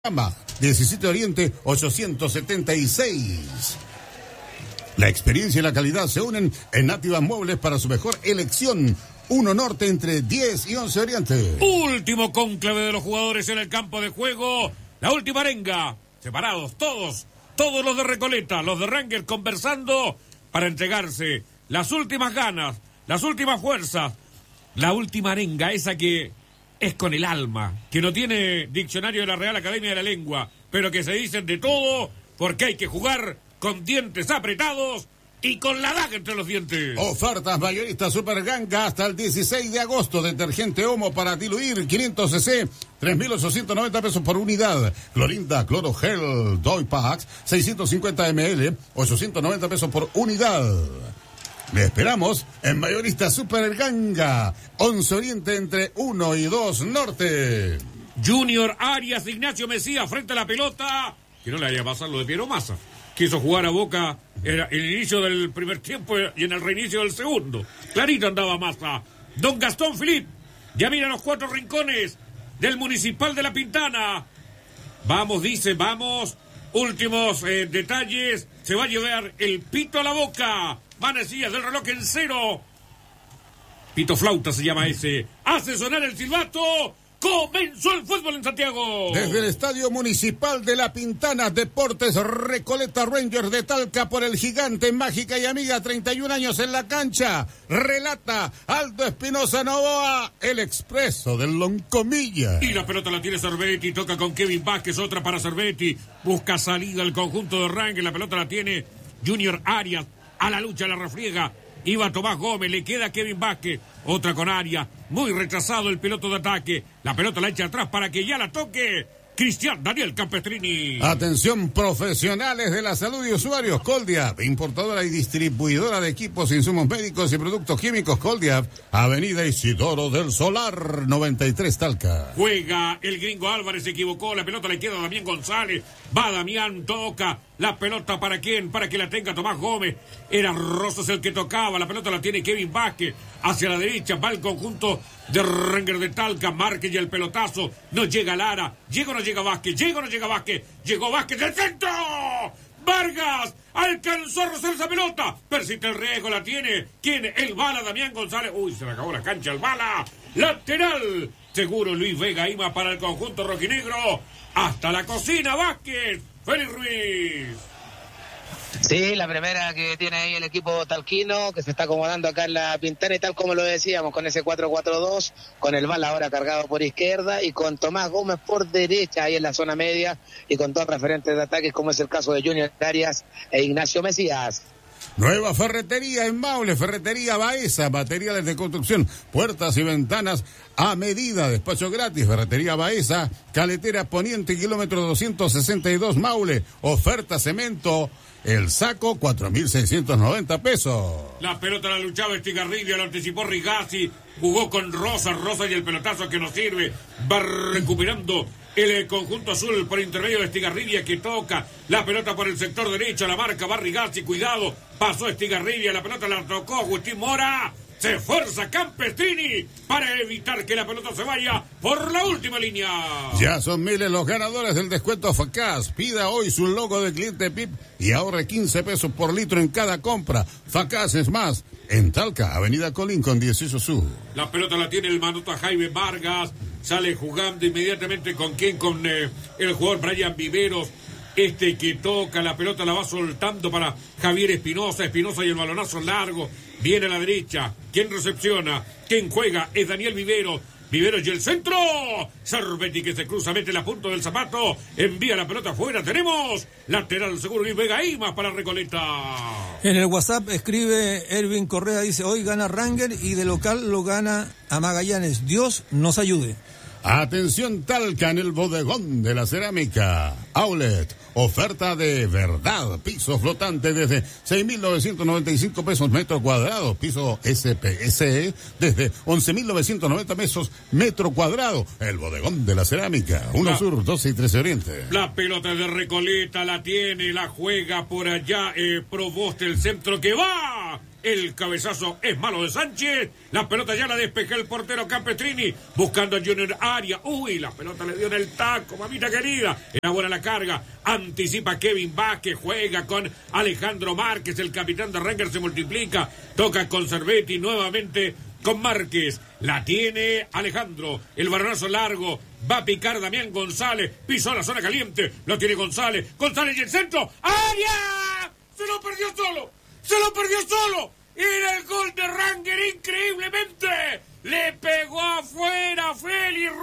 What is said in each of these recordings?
17 Oriente 876. La experiencia y la calidad se unen en Nativa Muebles para su mejor elección. 1 Norte entre 10 y 11 Oriente. Último cónclave de los jugadores en el campo de juego. La última arenga. Separados todos los de Recoleta, los de Rangers conversando para entregarse las últimas ganas, las últimas fuerzas. La última arenga, esa que es con el alma, que no tiene diccionario de la Real Academia de la Lengua, pero que se dicen de todo porque hay que jugar con dientes apretados y con la daga entre los dientes. Ofertas mayoristas Super Ganga hasta el 16 de agosto. Detergente Omo para diluir 500 cc, 3.890 pesos por unidad. Clorinda Cloro Gel Doy Packs, 650 ml, 890 pesos por unidad. Le esperamos en Mayorista Super Ganga, 11 Oriente entre 1 y 2 Norte. Junior Arias, Ignacio Mesías frente a la pelota. Que no le haya pasado lo de Piero Massa. Quiso jugar a Boca en el inicio del primer tiempo y en el reinicio del segundo. Clarito andaba Massa. Don Gastón Filip ya mira los 4 rincones del Municipal de La Pintana. Vamos, dice, vamos. Últimos detalles. Se va a llevar el pito a la boca. Manecillas del reloj en 0. Pito flauta se llama ese. Hace sonar el silbato. Comenzó el fútbol en Santiago. Desde el Estadio Municipal de La Pintana, Deportes Recoleta Rangers de Talca por el gigante, mágica y amiga, 31 años en la cancha. Relata Aldo Espinosa Novoa, el expreso del Loncomilla. Y la pelota la tiene Cervetti, toca con Kevin Vázquez, otra para Cervetti. Busca salida el conjunto de Rangers, la pelota la tiene Junior Arias. A la lucha, la refriega. Iba Tomás Gómez, le queda Kevin Vázquez. Otra con Arias. Muy retrasado el piloto de ataque. La pelota la echa atrás para que ya la toque Cristian Daniel Campestrini. Atención, profesionales de la salud y usuarios. Coldiap, importadora y distribuidora de equipos, insumos médicos y productos químicos. Coldiap, Avenida Isidoro del Solar, 93 Talca. Juega el gringo Álvarez, se equivocó. La pelota le queda a Damián González. Va Damián, toca. La pelota para quién, para que la tenga Tomás Gómez. Era Rosas el que tocaba. La pelota la tiene Kevin Vázquez. Hacia la derecha va el conjunto de Rangers de Talca. Márquez y el pelotazo. No llega Lara. ¿Llega o no llega Vázquez? ¿Llega o no llega Vázquez? Llegó Vázquez del centro. Vargas alcanzó a rozar esa pelota. Persiste el riesgo, la tiene. ¿Quién? El bala, Damián González. Uy, se le acabó la cancha el bala. Lateral. Seguro Luis Vega Ima para el conjunto rojinegro. Hasta la cocina, Vázquez. Félix Ruiz. Sí, la primera que tiene ahí el equipo talquino, que se está acomodando acá en La Pintana, y tal como lo decíamos, con ese 4-4-2, con el bala ahora cargado por izquierda y con Tomás Gómez por derecha ahí en la zona media, y con dos referentes de ataques como es el caso de Junior Arias e Ignacio Mesías. Nueva ferretería en Maule, Ferretería Baeza, materiales de construcción, puertas y ventanas a medida, despacho gratis. Ferretería Baeza, Caletera Poniente, kilómetro 262 Maule. Oferta cemento, el saco 4.690 pesos. La pelota la luchaba Estigarribia, lo anticipó Rigazzi, jugó con Rosa y el pelotazo que nos sirve. Va recuperando el conjunto azul por intermedio de Estigarribia, que toca la pelota por el sector derecho, la marca va Rigazzi, cuidado, pasó Estigarribia, la pelota la tocó Agustín Mora. Se esfuerza Campestrini para evitar que la pelota se vaya por la última línea. Ya son miles los ganadores del descuento Facaz. Pida hoy su logo de cliente PIP y ahorre 15 pesos por litro en cada compra. Facaz es más. En Talca, Avenida Colín con 18 Sur. La pelota la tiene el manota Jaime Vargas. Sale jugando inmediatamente con quién, con el jugador Brian Viveros. Este que toca la pelota la va soltando para Javier Espinosa y el balonazo largo. Viene a la derecha. ¿Quién recepciona? ¿Quién juega? Es Daniel Viveros. Viveros y el centro. Cervetti que se cruza, mete la punta del zapato. Envía la pelota afuera. Tenemos lateral seguro Luis Vega Ima para Recoleta. En el WhatsApp escribe Erwin Correa, dice: hoy gana Rangers y de local lo gana a Magallanes. Dios nos ayude. Atención Talca, en el bodegón de la cerámica Outlet, oferta de verdad, piso flotante desde 6.995 pesos metro cuadrado, piso SPSE desde 11.990 pesos metro cuadrado, el bodegón de la cerámica, 1 Sur, 12 y 13 Oriente. La pelota de Recoleta la tiene, la juega por allá, Proboste, el centro que va El cabezazo es malo de Sánchez. La pelota ya la despeja el portero Campestrini. Buscando a Junior Arias. Uy, la pelota le dio en el taco, mamita querida. Era buena la carga. Anticipa Kevin Vázquez. Juega con Alejandro Márquez. El capitán de Rangers se multiplica. Toca con Cervetti nuevamente con Márquez. La tiene Alejandro. El balonazo largo. Va a picar Damián González. Pisó la zona caliente. Lo tiene González. González y el centro. ¡Arias! Se lo perdió solo. ¡Se lo perdió solo! ¡Era el gol de Ranger! ¡Increíblemente! ¡Le pegó afuera Félix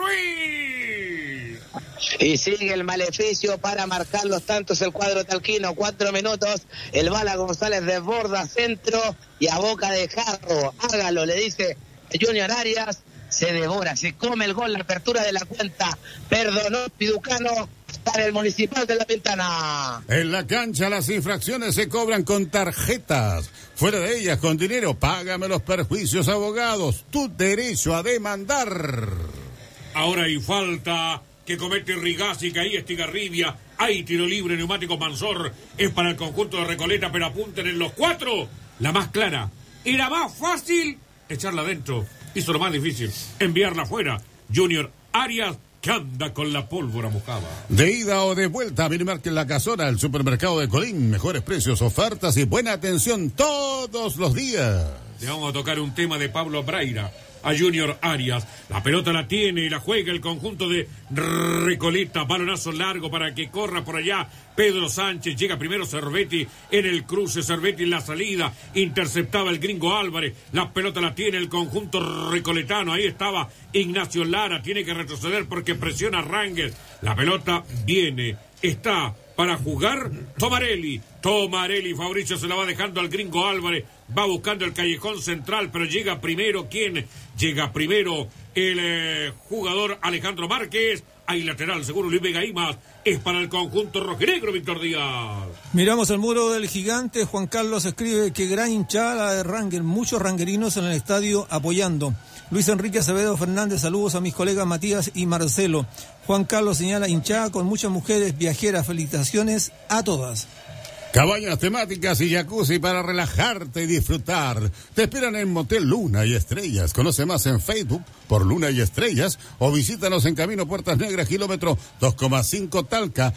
Ruiz! Y sigue el maleficio para marcar los tantos el cuadro talquino. 4 minutos. El Bala González desborda centro y a boca de jarro. Hágalo, le dice Junior Arias. Se devora, se come el gol, la apertura de la cuenta. Perdonó Piducano para el Municipal de La Pintana. En la cancha las infracciones se cobran con tarjetas. Fuera de ellas con dinero. Págame los perjuicios, abogados. Tu derecho a demandar. Ahora hay falta que comete Rigazzi, que ahí Estigarribia. Hay tiro libre, neumático Mansor. Es para el conjunto de Recoleta, pero apunten en los 4. La más clara. Era más fácil echarla adentro. Hizo lo más difícil, enviarla afuera. Junior Arias, que anda con la pólvora mojada. De ida o de vuelta, Minimarket La Casona, el supermercado de Colín. Mejores precios, ofertas y buena atención todos los días. Le vamos a tocar un tema de Pablo Braira a Junior Arias. La pelota la tiene y la juega el conjunto de Recoleta. Balonazo largo para que corra por allá Pedro Sánchez. Llega primero Cervetti en el cruce. Cervetti en la salida. Interceptaba el gringo Álvarez. La pelota la tiene el conjunto recoletano. Ahí estaba Ignacio Lara. Tiene que retroceder porque presiona a Rangel. La pelota viene. Está para jugar Tomarelli. Fabricio se la va dejando al gringo Álvarez. Va buscando el callejón central, pero llega primero. ¿Quién? Llega primero el jugador Alejandro Márquez. Hay lateral, seguro Luis Vega Imas. Es para el conjunto rojinegro, Víctor Díaz. Miramos el muro del gigante. Juan Carlos escribe que gran hinchada de Ranger. Muchos ranguerinos en el estadio apoyando. Luis Enrique Acevedo Fernández, saludos a mis colegas Matías y Marcelo. Juan Carlos señala hinchada con muchas mujeres viajeras. Felicitaciones a todas. Cabañas temáticas y jacuzzi para relajarte y disfrutar. Te esperan en Motel Luna y Estrellas. Conoce más en Facebook por Luna y Estrellas o visítanos en Camino Puertas Negras, kilómetro 2,5 Talca.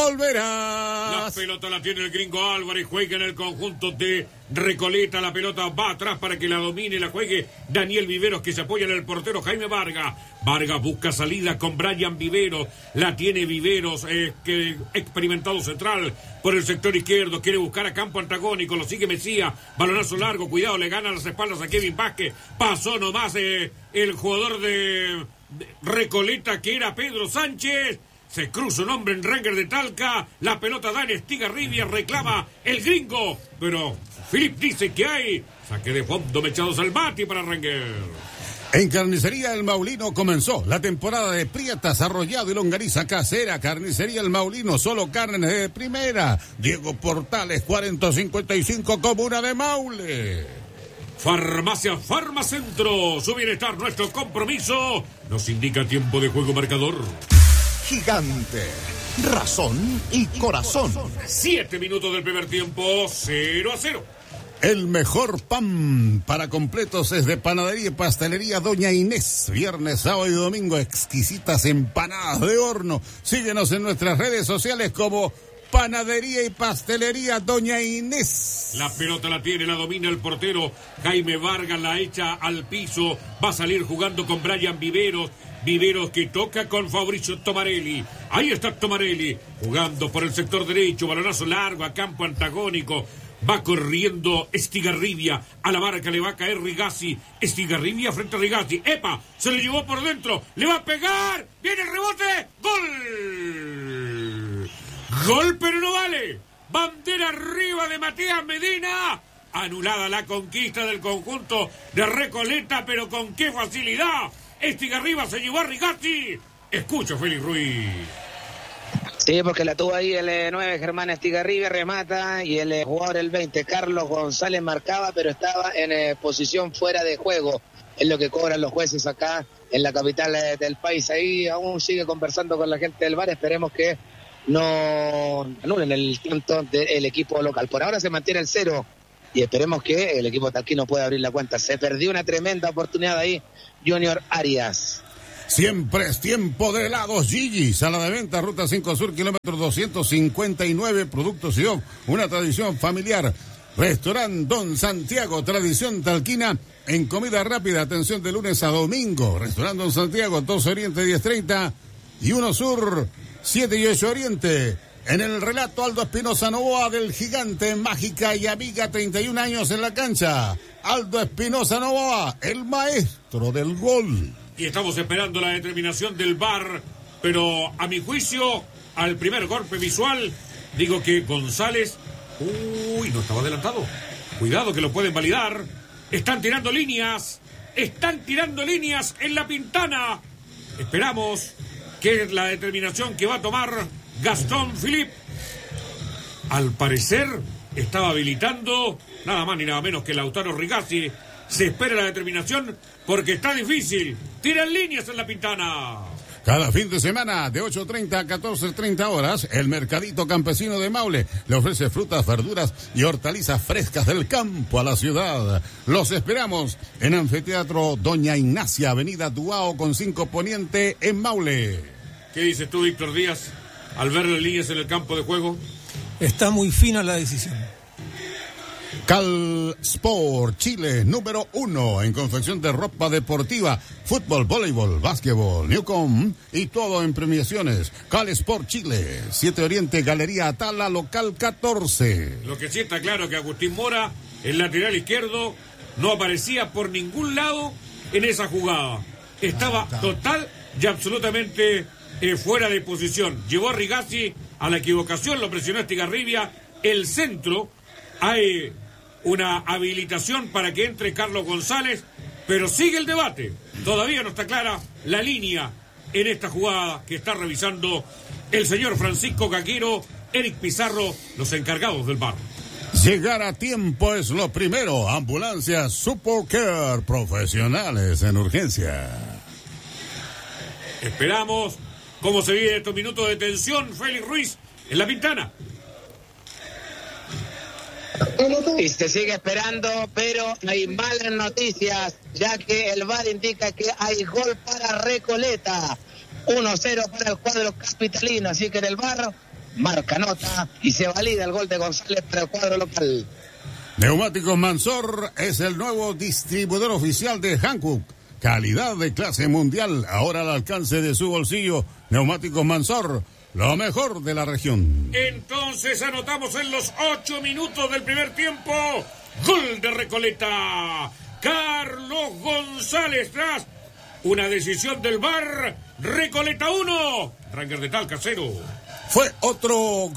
¡Volverás! La pelota la tiene el gringo Álvarez. Juega en el conjunto de Recoleta. La pelota va atrás para que la domine. La juegue Daniel Viveros, que se apoya en el portero Jaime Vargas. Vargas busca salida con Brian Viveros. La tiene Viveros, que experimentado central por el sector izquierdo. Quiere buscar a campo antagónico. Lo sigue Mesías. Balonazo largo. Cuidado, le gana las espaldas a Kevin Vázquez. Pasó nomás el jugador de Recoleta, que era Pedro Sánchez. Se cruza un hombre en Ranger de Talca. La pelota da en Estigarribia. Reclama el gringo. Pero Filip dice que hay saque de fondo mechados al bate para Ranger. En Carnicería El Maulino comenzó la temporada de prietas, arrollado y longaniza casera. Carnicería El Maulino, solo carnes de primera. Diego Portales, 4055, Comuna de Maule. Farmacia Farmacentro. Su bienestar, nuestro compromiso. Nos indica tiempo de juego marcador. Gigante, razón y corazón. 7 minutos del primer tiempo, 0-0. El mejor pan para completos es de Panadería y Pastelería Doña Inés. Viernes, sábado y domingo, exquisitas empanadas de horno. Síguenos en nuestras redes sociales como Panadería y Pastelería Doña Inés. La pelota la tiene, la domina el portero Jaime Vargas, la echa al piso. Va a salir jugando con Brian Viveros. Viveros que toca con Fabricio Tomarelli. Ahí está Tomarelli jugando por el sector derecho. Balonazo largo a campo antagónico. Va corriendo Estigarribia. A la marca le va a caer Rigazzi. Estigarribia frente a Rigazzi. ¡Epa! Se le llevó por dentro. Le va a pegar. Viene el rebote. ¡Gol! ¡Gol, pero no vale! Bandera arriba de Matías Medina. Anulada la conquista del conjunto de Recoleta, pero con qué facilidad. Estigarribia se llevó a Rigazzi. Escucha, Félix Ruiz. Sí, porque la tuvo ahí el 9 Germán Estigarribia, remata, y el jugador el 20 Carlos González marcaba, pero estaba en posición fuera de juego. Es lo que cobran los jueces acá en la capital del país. Ahí aún sigue conversando con la gente del VAR. Esperemos que no anulen el tanto del equipo local. Por ahora se mantiene el 0 y esperemos que el equipo talquino pueda abrir la cuenta. Se perdió una tremenda oportunidad ahí, Junior Arias. Siempre es tiempo de helados Gigi. Sala de venta, Ruta 5 Sur, kilómetro 259, Productos Sidón. Una tradición familiar. Restaurante Don Santiago, tradición talquina en comida rápida. Atención de lunes a domingo. Restaurante Don Santiago, 2 Oriente 10:30 y 1 Sur 7 y 8 Oriente. En el relato, Aldo Espinosa Novoa del Gigante, Mágica y Amiga, 31 años en la cancha. Aldo Espinosa Novoa, el maestro del gol. Y estamos esperando la determinación del VAR, pero a mi juicio, al primer golpe visual, digo que González, no estaba adelantado. Cuidado que lo pueden validar. Están tirando líneas en la Pintana. Esperamos que es la determinación que va a tomar Gastón Philippe. Al parecer estaba habilitando nada más ni nada menos que Lautaro Rigazzi. Se espera la determinación porque está difícil. Tiran líneas en la Pintana. Cada fin de semana, de 8:30 a 14:30 horas, el Mercadito Campesino de Maule le ofrece frutas, verduras y hortalizas frescas del campo a la ciudad. Los esperamos en Anfiteatro Doña Ignacia, Avenida Duao con 5 Poniente en Maule. ¿Qué dices tú, Víctor Díaz, al ver las líneas en el campo de juego? Está muy fina la decisión. Cal Sport Chile, número 1 en confección de ropa deportiva, fútbol, voleibol, básquetbol, Newcom y todo en premiaciones. Cal Sport Chile, 7 Oriente, Galería Atala, local 14. Lo que sí está claro que Agustín Mora, el lateral izquierdo, no aparecía por ningún lado en esa jugada. Estaba total y absolutamente fuera de posición. Llevó a Rigazzi a la equivocación, lo presionó Estigarribia. El centro, hay una habilitación para que entre Carlos González, pero sigue el debate. Todavía no está clara la línea en esta jugada que está revisando el señor Francisco Caquero, Eric Pizarro, los encargados del VAR. Llegar a tiempo es lo primero. Ambulancias Super Care, profesionales en urgencia. Esperamos cómo se vive estos minutos de tensión. Félix Ruiz en la Pintana. Y se sigue esperando, pero hay malas noticias, ya que el VAR indica que hay gol para Recoleta. 1-0 para el cuadro capitalino, así que en el VAR marca nota y se valida el gol de González para el cuadro local. Neumáticos Mansor es el nuevo distribuidor oficial de Hankook. Calidad de clase mundial, ahora al alcance de su bolsillo. Neumáticos Mansor, lo mejor de la región. Entonces anotamos en los 8 minutos del primer tiempo. Gol de Recoleta. Carlos González tras una decisión del VAR. Recoleta 1. Ranger de Talca 0. Fue otro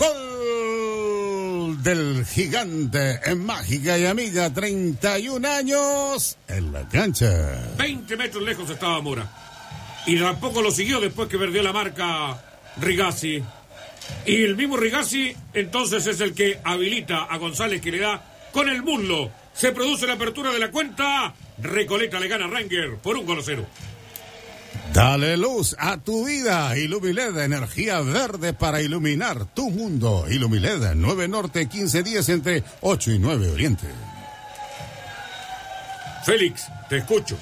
gol del Gigante en Mágica y Amiga, 31 años en la cancha. 20 metros lejos estaba Mora. Y tampoco lo siguió después que perdió la marca Rigazzi. Y el mismo Rigazzi entonces es el que habilita a González, que le da con el muslo. Se produce la apertura de la cuenta. Recoleta le gana a Ranger por 1-0. Dale luz a tu vida. Ilumiled, energía verde para iluminar tu mundo. Ilumiled, 9 Norte, 1510 entre 8 y 9 Oriente. Félix, te escucho.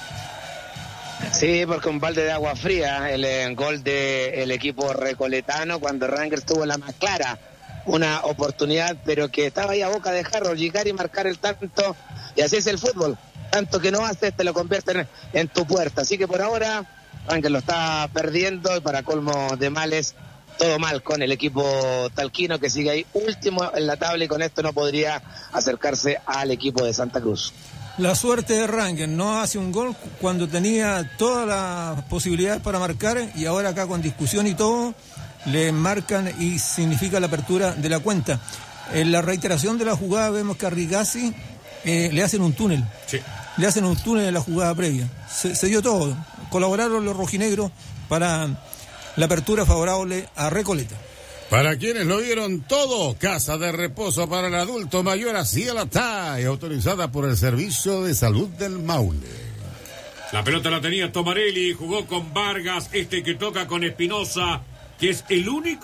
Sí, porque un balde de agua fría, el gol del equipo recoletano, cuando Rangers tuvo la más clara, una oportunidad, pero que estaba ahí a boca de jarro, llegar y marcar el tanto, y así es el fútbol, tanto que no haces, te lo convierten en tu puerta, así que por ahora Rangers lo está perdiendo, y para colmo de males, todo mal con el equipo talquino, que sigue ahí último en la tabla, y con esto no podría acercarse al equipo de Santa Cruz. La suerte de Rangers, no hace un gol cuando tenía todas las posibilidades para marcar, y ahora acá con discusión y todo, le marcan y significa la apertura de la cuenta. En la reiteración de la jugada vemos que a Rigazzi le hacen un túnel. Sí. Le hacen un túnel en la jugada previa. Se dio todo. Colaboraron los rojinegros para la apertura favorable a Recoleta. Para quienes lo vieron todo, casa de reposo para el adulto mayor así a la TAI, autorizada por el Servicio de Salud del Maule. La pelota la tenía Tomarelli, jugó con Vargas, que toca con Espinosa, que es el único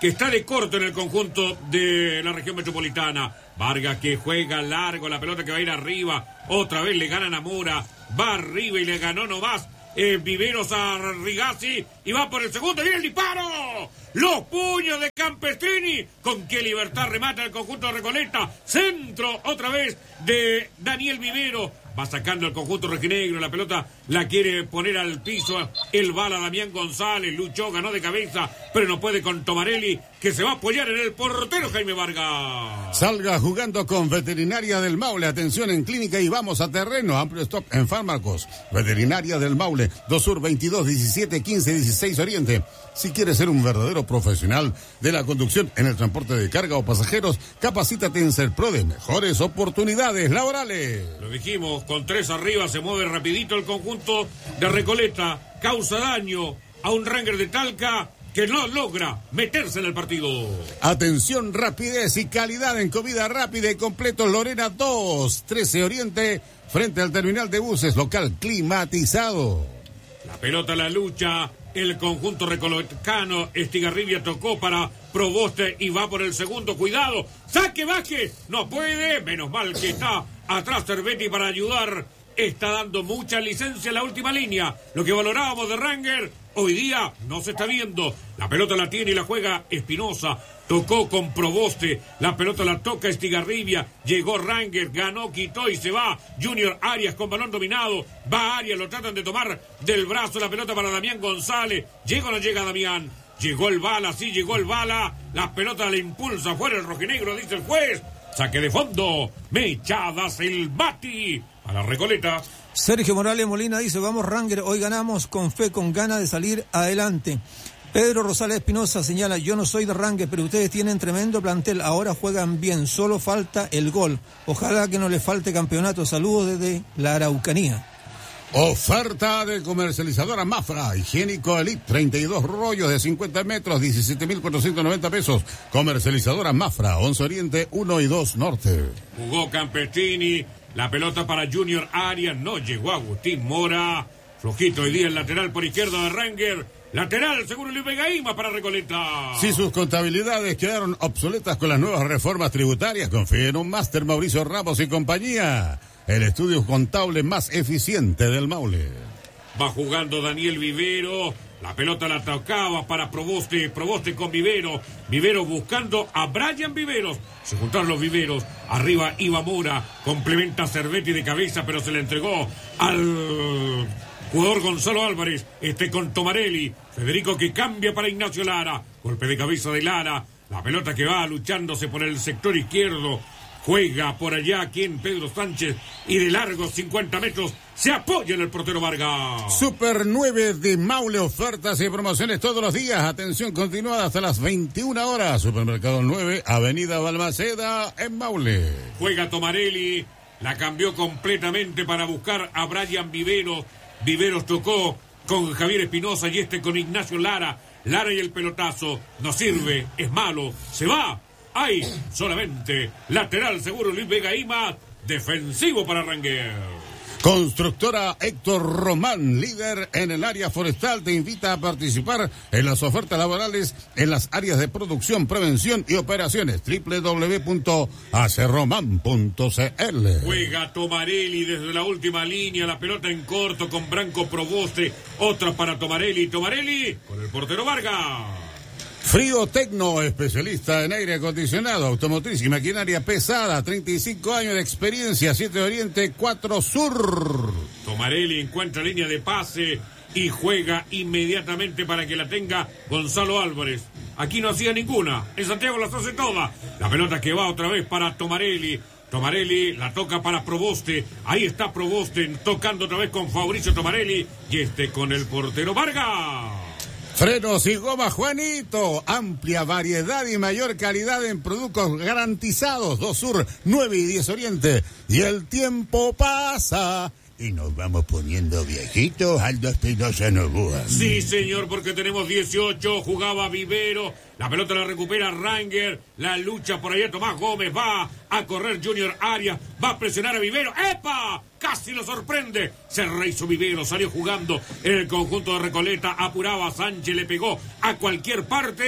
que está de corto en el conjunto de la región metropolitana. Vargas que juega largo, la pelota que va a ir arriba, otra vez le ganan a Mora, va arriba y le ganó nomás Viveros a Rigazzi y va por el segundo, viene el disparo, los puños de Campestrini, con qué libertad remata el conjunto de Recoleta, centro otra vez de Daniel Vivero, va sacando el conjunto rojinegro, la pelota la quiere poner al piso, el bala Damián González, luchó, ganó de cabeza, pero no puede con Tomarelli, que se va a apoyar en el portero Jaime Vargas. Salga jugando con Veterinaria del Maule, atención en clínica y vamos a terreno, amplio stop en fármacos. Veterinaria del Maule, 2 Sur 22 17 15 16 Oriente. Si quieres ser un verdadero profesional de la conducción en el transporte de carga o pasajeros, capacítate en Serprode, mejores oportunidades laborales. Lo dijimos, con 3 arriba se mueve rapidito el conjunto de Recoleta, causa daño a un Ranger de Talca que no logra meterse en el partido. Atención, rapidez y calidad en comida rápida y completo. Lorena 2, 13 Oriente, frente al terminal de buses, local climatizado. La pelota, la lucha, el conjunto recolecano, Estigarribia tocó para Proboste y va por el segundo, cuidado, saque, baje, no puede, menos mal que está atrás Cervetti para ayudar, está dando mucha licencia en la última línea, lo que valorábamos de Ranger, hoy día no se está viendo, la pelota la tiene y la juega Espinosa, tocó con Proboste, la pelota la toca Estigarribia, llegó Ranger, ganó, quitó y se va Junior Arias con balón dominado, va Arias, lo tratan de tomar del brazo, la pelota para Damián González, llega o no llega Damián, llegó el bala, sí llegó el bala, la pelota le impulsa fuera el rojinegro, dice el juez, saque de fondo, Mechadas el Bati, a la Recoleta. Sergio Morales Molina dice, vamos Ranger, hoy ganamos con fe, con ganas de salir adelante. Pedro Rosales Espinosa señala, yo no soy de Ranger, pero ustedes tienen tremendo plantel, ahora juegan bien, solo falta el gol. Ojalá que no les falte campeonato. Saludos desde la Araucanía. Oferta de comercializadora Mafra, higiénico Elite, 32 rollos de 50 metros, 17.490 pesos. Comercializadora Mafra, 11 Oriente, 1 y 2 Norte. Jugó Campestrini, la pelota para Junior Arias, no llegó Agustín Mora. Flojito hoy día el lateral por izquierda de Ranger. Lateral, seguro Luis Vegaíma para Recoleta. Si sus contabilidades quedaron obsoletas con las nuevas reformas tributarias, confíe en un máster Mauricio Ramos y compañía. El estudio contable más eficiente del Maule. Va jugando Daniel Vivero. La pelota la tocaba para Proboste. Proboste con Vivero. Vivero buscando a Brian Viveros. Se juntaron los Viveros. Arriba iba Mora. Complementa Cervetti de cabeza, pero se le entregó al jugador Gonzalo Álvarez. Con Tomarelli. Federico que cambia para Ignacio Lara. Golpe de cabeza de Lara. La pelota que va luchándose por el sector izquierdo. Juega por allá quien Pedro Sánchez y de largo 50 metros se apoya en el portero Vargas. Super 9 de Maule, ofertas y promociones todos los días. Atención continuada hasta las 21 horas. Supermercado 9, Avenida Balmaceda en Maule. Juega Tomarelli, la cambió completamente para buscar a Brian Viveros. Viveros tocó con Javier Espinosa y con Ignacio Lara. Lara y el pelotazo no sirve, es malo, se va. Hay solamente lateral seguro Luis Vegaíma, defensivo para Ranger. Constructora Héctor Román, líder en el área forestal, te invita a participar en las ofertas laborales en las áreas de producción, prevención y operaciones. www.acerroman.cl. Juega Tomarelli desde la última línea, la pelota en corto con Branco Proboste, otra para Tomarelli. Tomarelli con el portero Vargas. Frío Tecno, especialista en aire acondicionado, automotriz y maquinaria pesada, 35 años de experiencia, 7 Oriente, 4 Sur. Tomarelli encuentra línea de pase y juega inmediatamente para que la tenga Gonzalo Álvarez. Aquí no hacía ninguna, en Santiago las hace todas. La pelota que va otra vez para Tomarelli. Tomarelli la toca para Proboste. Ahí está Proboste tocando otra vez con Fabricio Tomarelli y con el portero Vargas. Frenos y goma Juanito, amplia variedad y mayor calidad en productos garantizados, 2 Sur, 9 y 10 Oriente. Y el tiempo pasa y nos vamos poniendo viejitos, Aldo Espinosa Novoa. Sí, señor, porque tenemos 18, jugaba Vivero, la pelota la recupera Ranger, la lucha por allá Tomás Gómez, va a correr Junior Arias, va a presionar a Vivero, ¡epa! Casi lo sorprende, se rehizo Vivero, salió jugando en el conjunto de Recoleta, apuraba a Sánchez, le pegó a cualquier parte,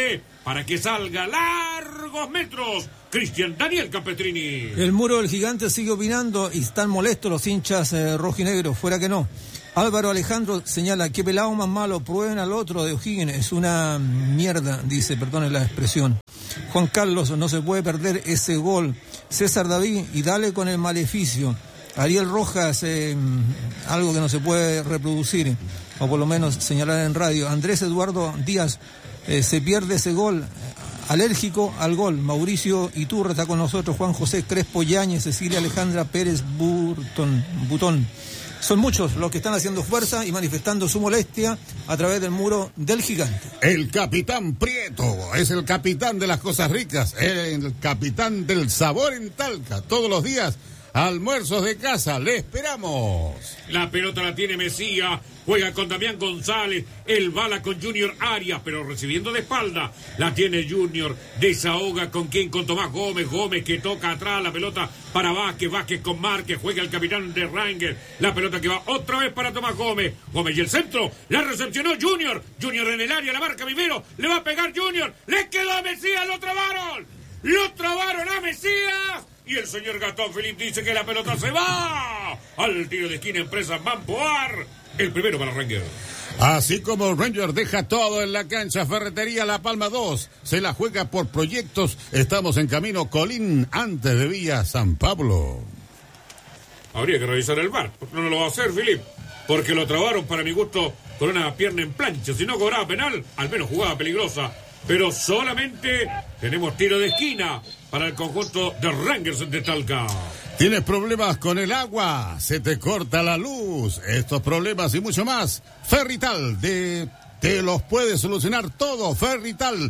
para que salga largos metros. Cristian Daniel Capetrini. El muro del Gigante sigue opinando y están molestos los hinchas rojinegros, fuera que no. Álvaro Alejandro señala, qué pelado más malo, prueben al otro de O'Higgins, es una mierda, dice, perdone la expresión. Juan Carlos, no se puede perder ese gol. César David, y dale con el maleficio. Ariel Rojas, algo que no se puede reproducir, o por lo menos señalar en radio. Andrés Eduardo Díaz, se pierde ese gol, alérgico al gol. Mauricio Iturra está con nosotros, Juan José Crespo Yáñez, Cecilia Alejandra Pérez Butón. Son muchos los que están haciendo fuerza y manifestando su molestia a través del muro del Gigante. El capitán Prieto es el capitán de las cosas ricas, el capitán del sabor en Talca. Todos los días, almuerzos de casa, le esperamos. La pelota la tiene Mesía, juega con Damián González, el bala con Junior Arias, pero recibiendo de espalda. La tiene Junior, desahoga con quién, con Tomás Gómez, Gómez que toca atrás la pelota para Vázquez, Vázquez con Márquez, juega el capitán de Ranger, la pelota que va otra vez para Tomás Gómez, Gómez y el centro, la recepcionó Junior en el área, la marca Vivero, le va a pegar Junior, le quedó a Mesías, lo trabaron a Mesías. Y el señor Gastón Felipe dice que la pelota se va al tiro de esquina, Empresa Mampoar, el primero para Ranger. Así como Ranger deja todo en la cancha, Ferretería La Palma 2 se la juega por proyectos. Estamos en camino Colín, antes de Villa San Pablo. Habría que revisar el VAR, no lo va a hacer, Felipe, porque lo trabaron para mi gusto con una pierna en plancha. Si no cobraba penal, al menos jugada peligrosa. Pero solamente tenemos tiro de esquina para el conjunto de Rangers de Talca. ¿Tienes problemas con el agua? ¿Se te corta la luz? Estos problemas y mucho más, Ferrital te los puede solucionar todo. Ferrital,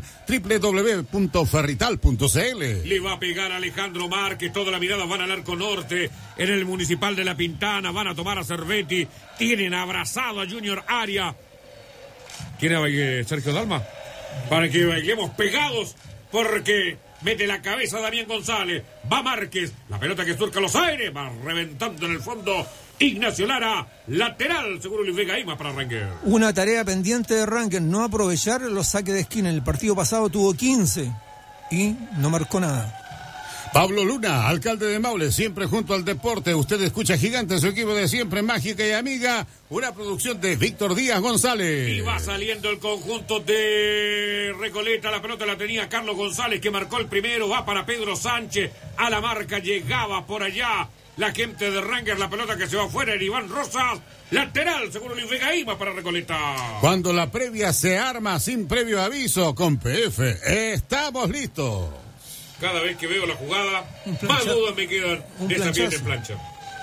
www.ferrital.cl. Le va a pegar a Alejandro Márquez, toda la mirada van al arco norte, en el Municipal de La Pintana, van a tomar a Cervetti, tienen abrazado a Junior Arias. ¿Quién es Sergio Dalma? Para que bailemos pegados, porque mete la cabeza Damián González, va Márquez, la pelota que surca los aires, va reventando en el fondo Ignacio Lara, lateral, seguro Luis Vega Ima para Ranger. Una tarea pendiente de Ranger, no aprovechar los saques de esquina. En el partido pasado tuvo 15 y no marcó nada. Pablo Luna, alcalde de Maule, siempre junto al deporte. Usted escucha Gigante, su equipo de siempre, mágica y amiga. Una producción de Víctor Díaz González. Y va saliendo el conjunto de Recoleta. La pelota la tenía Carlos González, que marcó el primero. Va para Pedro Sánchez. A la marca llegaba por allá la gente de Ranger. La pelota que se va afuera en Iván Rosas. Lateral, seguro Luis Vega Ima para Recoleta. Cuando la previa se arma sin previo aviso con PF, estamos listos. Cada vez que veo la jugada, más dudas me quedan de esa piel de plancha.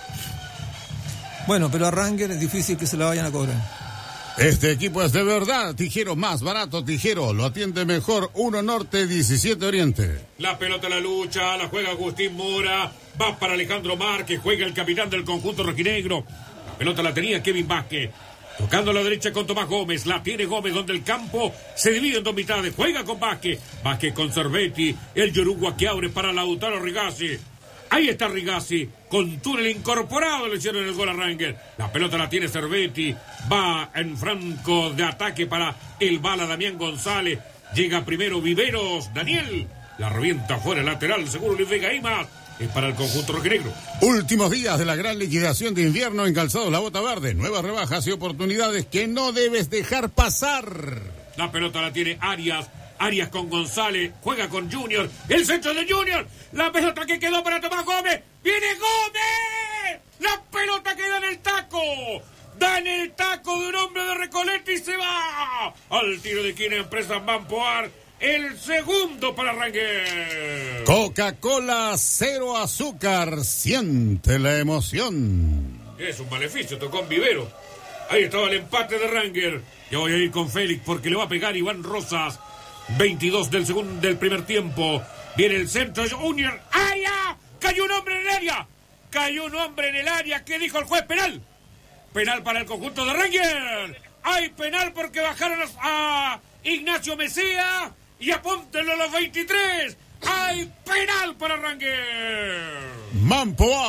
Bueno, pero a Ranger es difícil que se la vayan a cobrar. Este equipo es de verdad. Tijero más barato, Tijero. Lo atiende mejor 1 Norte, 17 Oriente. La pelota a la lucha, la juega Agustín Mora. Va para Alejandro Márquez, juega el capitán del conjunto rojinegro. La pelota la tenía Kevin Vázquez. Tocando a la derecha con Tomás Gómez, la tiene Gómez donde el campo se divide en dos mitades, juega con Vázquez, Vázquez con Cervetti, el Yorugua que abre para Lautaro Rigazzi, ahí está Rigazzi, con túnel incorporado le hicieron el gol a Ranger, la pelota la tiene Cervetti, va en franco de ataque para el bala Damián González, llega primero Viveros, Daniel, la revienta fuera el lateral, seguro Luis Vega Ima. Es para el conjunto rojinegro. Últimos días de la gran liquidación de invierno en Calzados La Bota Verde. Nuevas rebajas y oportunidades que no debes dejar pasar. La pelota la tiene Arias. Arias con González. Juega con Junior. El centro de Junior. La pelota que quedó para Tomás Gómez. ¡Viene Gómez! La pelota queda en el taco. Da en el taco de un hombre de Recoleta y se va. Al tiro de esquina, Empresa Mampoar. El segundo para Ranger. Coca-Cola cero azúcar. Siente la emoción. Es un maleficio, tocó en Vivero. Ahí estaba el empate de Ranger. Ya voy a ir con Félix porque le va a pegar Iván Rosas. 22 del primer tiempo. Viene el centro. Junior. ¡Área! ¡Cayó un hombre en el área! ¡Cayó un hombre en el área! ¿Qué dijo el juez? ¡Penal! Penal para el conjunto de Ranger. Hay penal porque bajaron a Ignacio Mesía. Y apúntenlo a los 23. ¡Hay penal para Ranger! Mampoart,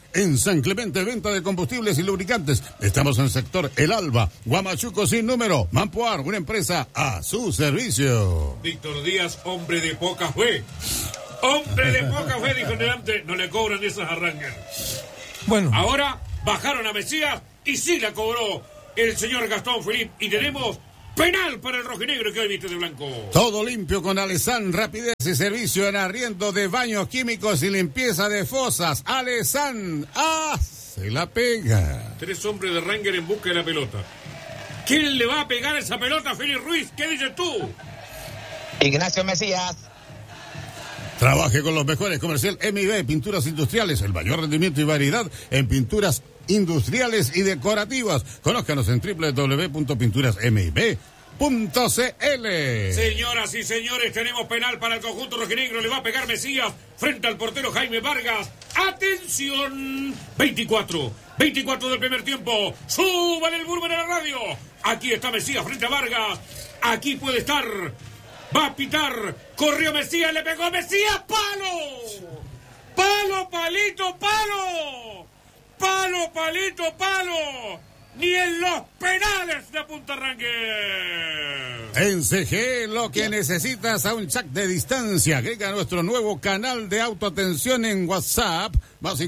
En San Clemente, venta de combustibles y lubricantes. Estamos en el sector El Alba, Huamachuco sin número. Mampoar, una empresa a su servicio. Víctor Díaz, hombre de poca fe. Hombre de poca fe, dijo delante, no le cobran esas arranques. Bueno. Ahora bajaron a Mesías y sí la cobró el señor Gastón Felipe. Y tenemos penal para el rojinegro que hoy viste de blanco. Todo limpio con Alesan, rapidez y servicio en arriendo de baños químicos y limpieza de fosas. Alesan, se la pega. 3 hombres de Ranger en busca de la pelota. ¿Quién le va a pegar esa pelota a Félix Ruiz? ¿Qué dices tú? Ignacio Mesías. Trabaje con los mejores comercial MIB, pinturas industriales, el mayor rendimiento y variedad en pinturas industriales y decorativas. Conózcanos en www.pinturasmib.cl. Señoras y señores, tenemos penal para el conjunto rojinegro. Le va a pegar Mesías frente al portero Jaime Vargas. ¡Atención! 24 del primer tiempo. ¡Suban el volumen a la radio! Aquí está Mesías frente a Vargas. Aquí puede estar. Va a pitar. Corrió Mesías, le pegó a Mesías. ¡Palo! ¡Palo, palito, palo! ¡Palo, palito, palo! ¡Ni en los penales de Punta Rangel! En CG, lo que necesitas a un chat de distancia. Agrega nuestro nuevo canal de autoatención en WhatsApp. Más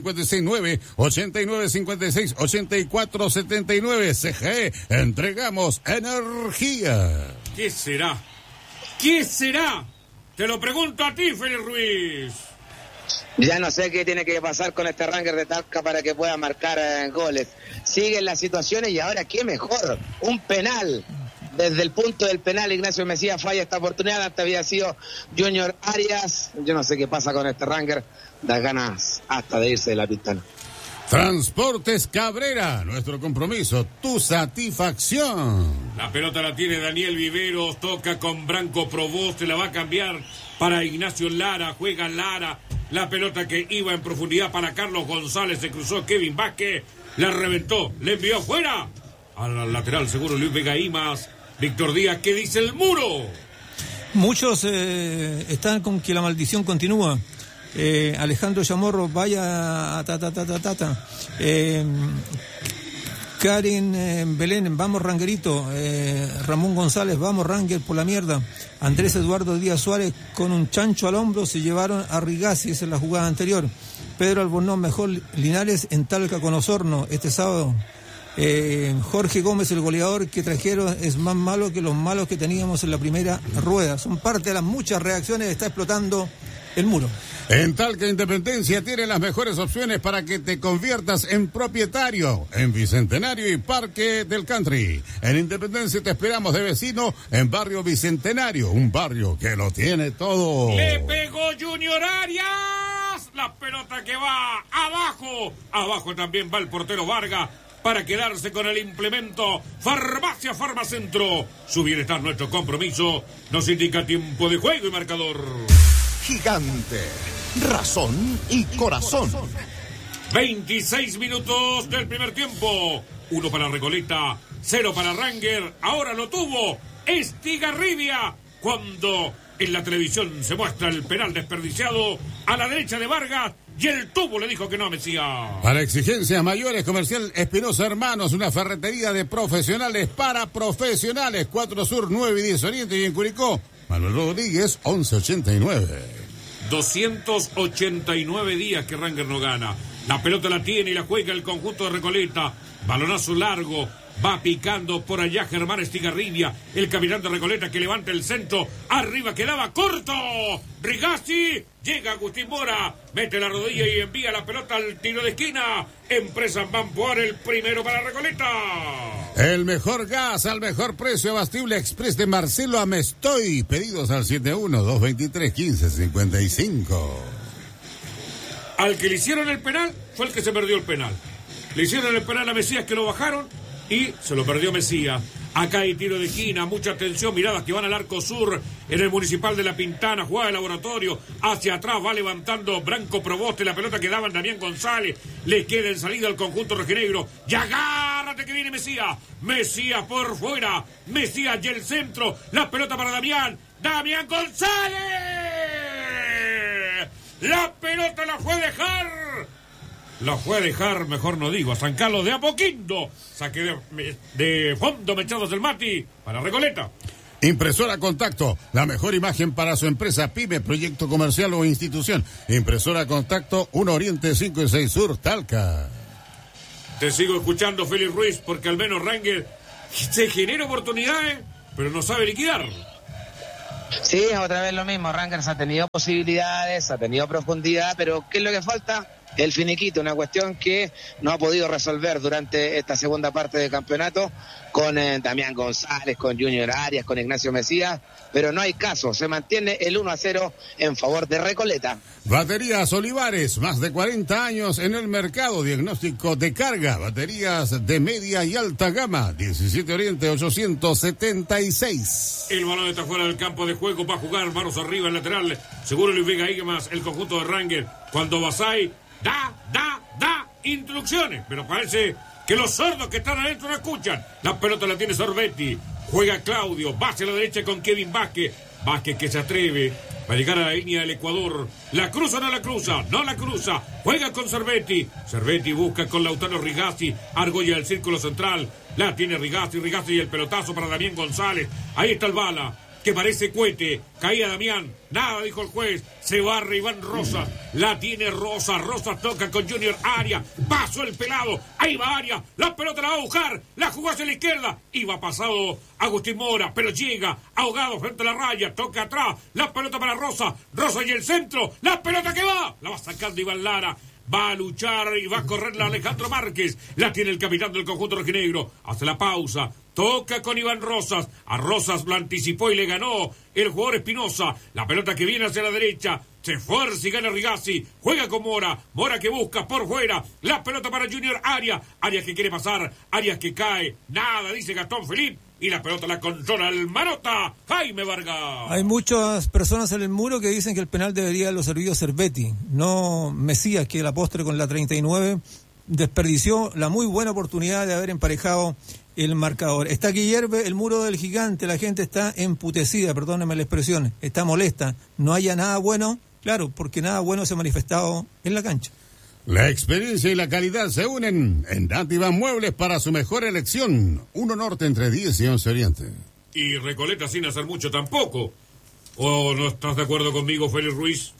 569-8956-8479. CG, entregamos energía. ¿Qué será? ¿Qué será? Te lo pregunto a ti, Félix Ruiz. Ya no sé qué tiene que pasar con este Ranger de Talca para que pueda marcar goles. Siguen las situaciones y ahora qué mejor, un penal. Desde el punto del penal, Ignacio Mesías falla esta oportunidad. Hasta había sido Junior Arias. Yo no sé qué pasa con este Ranger. Da ganas hasta de irse de la pista. Transportes Cabrera, nuestro compromiso, tu satisfacción. La pelota la tiene Daniel Viveros, toca con Branco Proboste, la va a cambiar para Ignacio Lara, juega Lara. La pelota que iba en profundidad para Carlos González, se cruzó Kevin Vázquez, la reventó, le envió fuera. Al lateral seguro Luis Vega Imas. Víctor Díaz, ¿qué dice el muro? Muchos están con que la maldición continúa. Alejandro Chamorro, vaya Karen Belén, vamos Rangerito. Ramón González, vamos Ranger por la mierda. Andrés Eduardo Díaz Suárez, con un chancho al hombro se llevaron a Rigazzi, esa es la jugada anterior. Pedro Albornoz, mejor Linares en Talca con Osorno este sábado. Jorge Gómez, el goleador que trajeron es más malo que los malos que teníamos en la primera rueda. Son parte de las muchas reacciones, está explotando el muro. En Talca Independencia tiene las mejores opciones para que te conviertas en propietario en Bicentenario y Parque del Country. En Independencia te esperamos de vecino en Barrio Bicentenario, un barrio que lo tiene todo. Le pegó Junior Arias, la pelota que va abajo. Abajo también va el portero Vargas para quedarse con el implemento. Farmacia Farmacentro, su bienestar nuestro compromiso, nos indica tiempo de juego y marcador. Gigante, razón y corazón. 26 minutos del primer tiempo. 1 para Recoleta, 0 para Ranger. Ahora lo tuvo Estigarribia cuando en la televisión se muestra el penal desperdiciado a la derecha de Vargas y el tubo le dijo que no a Mesías. Para exigencias mayores, Comercial Espinosa Hermanos, una ferretería de profesionales para profesionales. 4 Sur, 9 y 10 Oriente, y en Curicó Manuel Rodríguez, 1189. 289 días que Ranger no gana. La pelota la tiene y la juega el conjunto de Recoleta. Balonazo largo. Va picando por allá Germán Estigarribia, el capitán de Recoleta, que levanta el centro. Arriba quedaba corto. Rigazzi. Llega Agustín Mora. Mete la rodilla y envía la pelota al tiro de esquina. Empresa Mampoar, el primero para Recoleta. El mejor gas al mejor precio, Abastible Express de Marcelo Amestoy. Pedidos al 71-223-1555. Al que le hicieron el penal fue el que se perdió el penal. Le hicieron el penal a Mesías, que lo bajaron y se lo perdió Mesías. Acá hay tiro de esquina, mucha atención, miradas que van al arco sur en el Municipal de La Pintana, jugada de Laboratorio, hacia atrás va levantando Branco Proboste, la pelota que daba Damián González, le queda en salida al conjunto rojinegro, y agárrate que viene Mesías, Mesías por fuera, Mesías y el centro, la pelota para Damián González, la pelota la fue a dejar La fue a dejar, mejor no digo, a San Carlos de Apoquindo. Saque de fondo Mechados del Mati para Recoleta. Impresora Contacto, la mejor imagen para su empresa, pyme, proyecto comercial o institución. Impresora Contacto, 1 Oriente 5 y 6 Sur, Talca. Te sigo escuchando, Félix Ruiz, porque al menos Ranger se genera oportunidades, pero no sabe liquidar. Sí, otra vez lo mismo. Rangers ha tenido posibilidades, ha tenido profundidad, pero ¿qué es lo que falta? El finiquito, una cuestión que no ha podido resolver durante esta segunda parte del campeonato con Damián González, con Junior Arias, con Ignacio Mesías, pero no hay caso, se mantiene el 1-0 en favor de Recoleta. Baterías Olivares, más de 40 años en el mercado, diagnóstico de carga, baterías de media y alta gama, 17 Oriente 876. El balón está fuera del campo de juego, va a jugar manos arriba el lateral, seguro Luis Vega Iguemas, el conjunto de Ranger, cuando Basay da instrucciones, pero parece que los sordos que están adentro no escuchan. La pelota la tiene Sorbetti, juega Claudio, va hacia la derecha con Kevin Vázquez que se atreve va a llegar a la línea del Ecuador, la cruza o no la cruza, no la cruza, juega con Sorbetti busca con Lautaro Rigazzi, argolla del círculo central, la tiene Rigazzi y el pelotazo para Damián González, ahí está el bala, que parece cohete, caía Damián, nada dijo el juez, se barre Iván Rosas, la tiene Rosas toca con Junior Arias, pasó el pelado, ahí va Arias, la pelota la va a buscar, la jugó hacia la izquierda, iba pasado Agustín Mora, pero llega, ahogado frente a la raya, toca atrás, la pelota para Rosas y el centro, la pelota que va, la va sacando Iván Lara, va a luchar y va a correr Alejandro Márquez, la tiene el capitán del conjunto rojinegro, hace la pausa, toca con Iván Rosas, a Rosas lo anticipó y le ganó el jugador Espinosa, la pelota que viene hacia la derecha, se fuerza y gana Rigazzi, juega con Mora que busca por fuera, la pelota para Junior Arias que quiere pasar, Arias que cae, nada dice Gastón Felipe, y la pelota la controla el Marota, Jaime Vargas. Hay muchas personas en el muro que dicen que el penal debería haberlo servido Cervetti, no Mesías, que la postre con la 39 desperdició la muy buena oportunidad de haber emparejado el marcador. Está aquí hierve el muro del Gigante, la gente está emputecida, perdónenme la expresión, está molesta, no haya nada bueno, claro, porque nada bueno se ha manifestado en la cancha. La experiencia y la calidad se unen en Dátiva Muebles para su mejor elección. 1 Norte entre 10 y 11 Oriente. Y Recoleta sin hacer mucho tampoco. ¿O no estás de acuerdo conmigo, Félix Ruiz?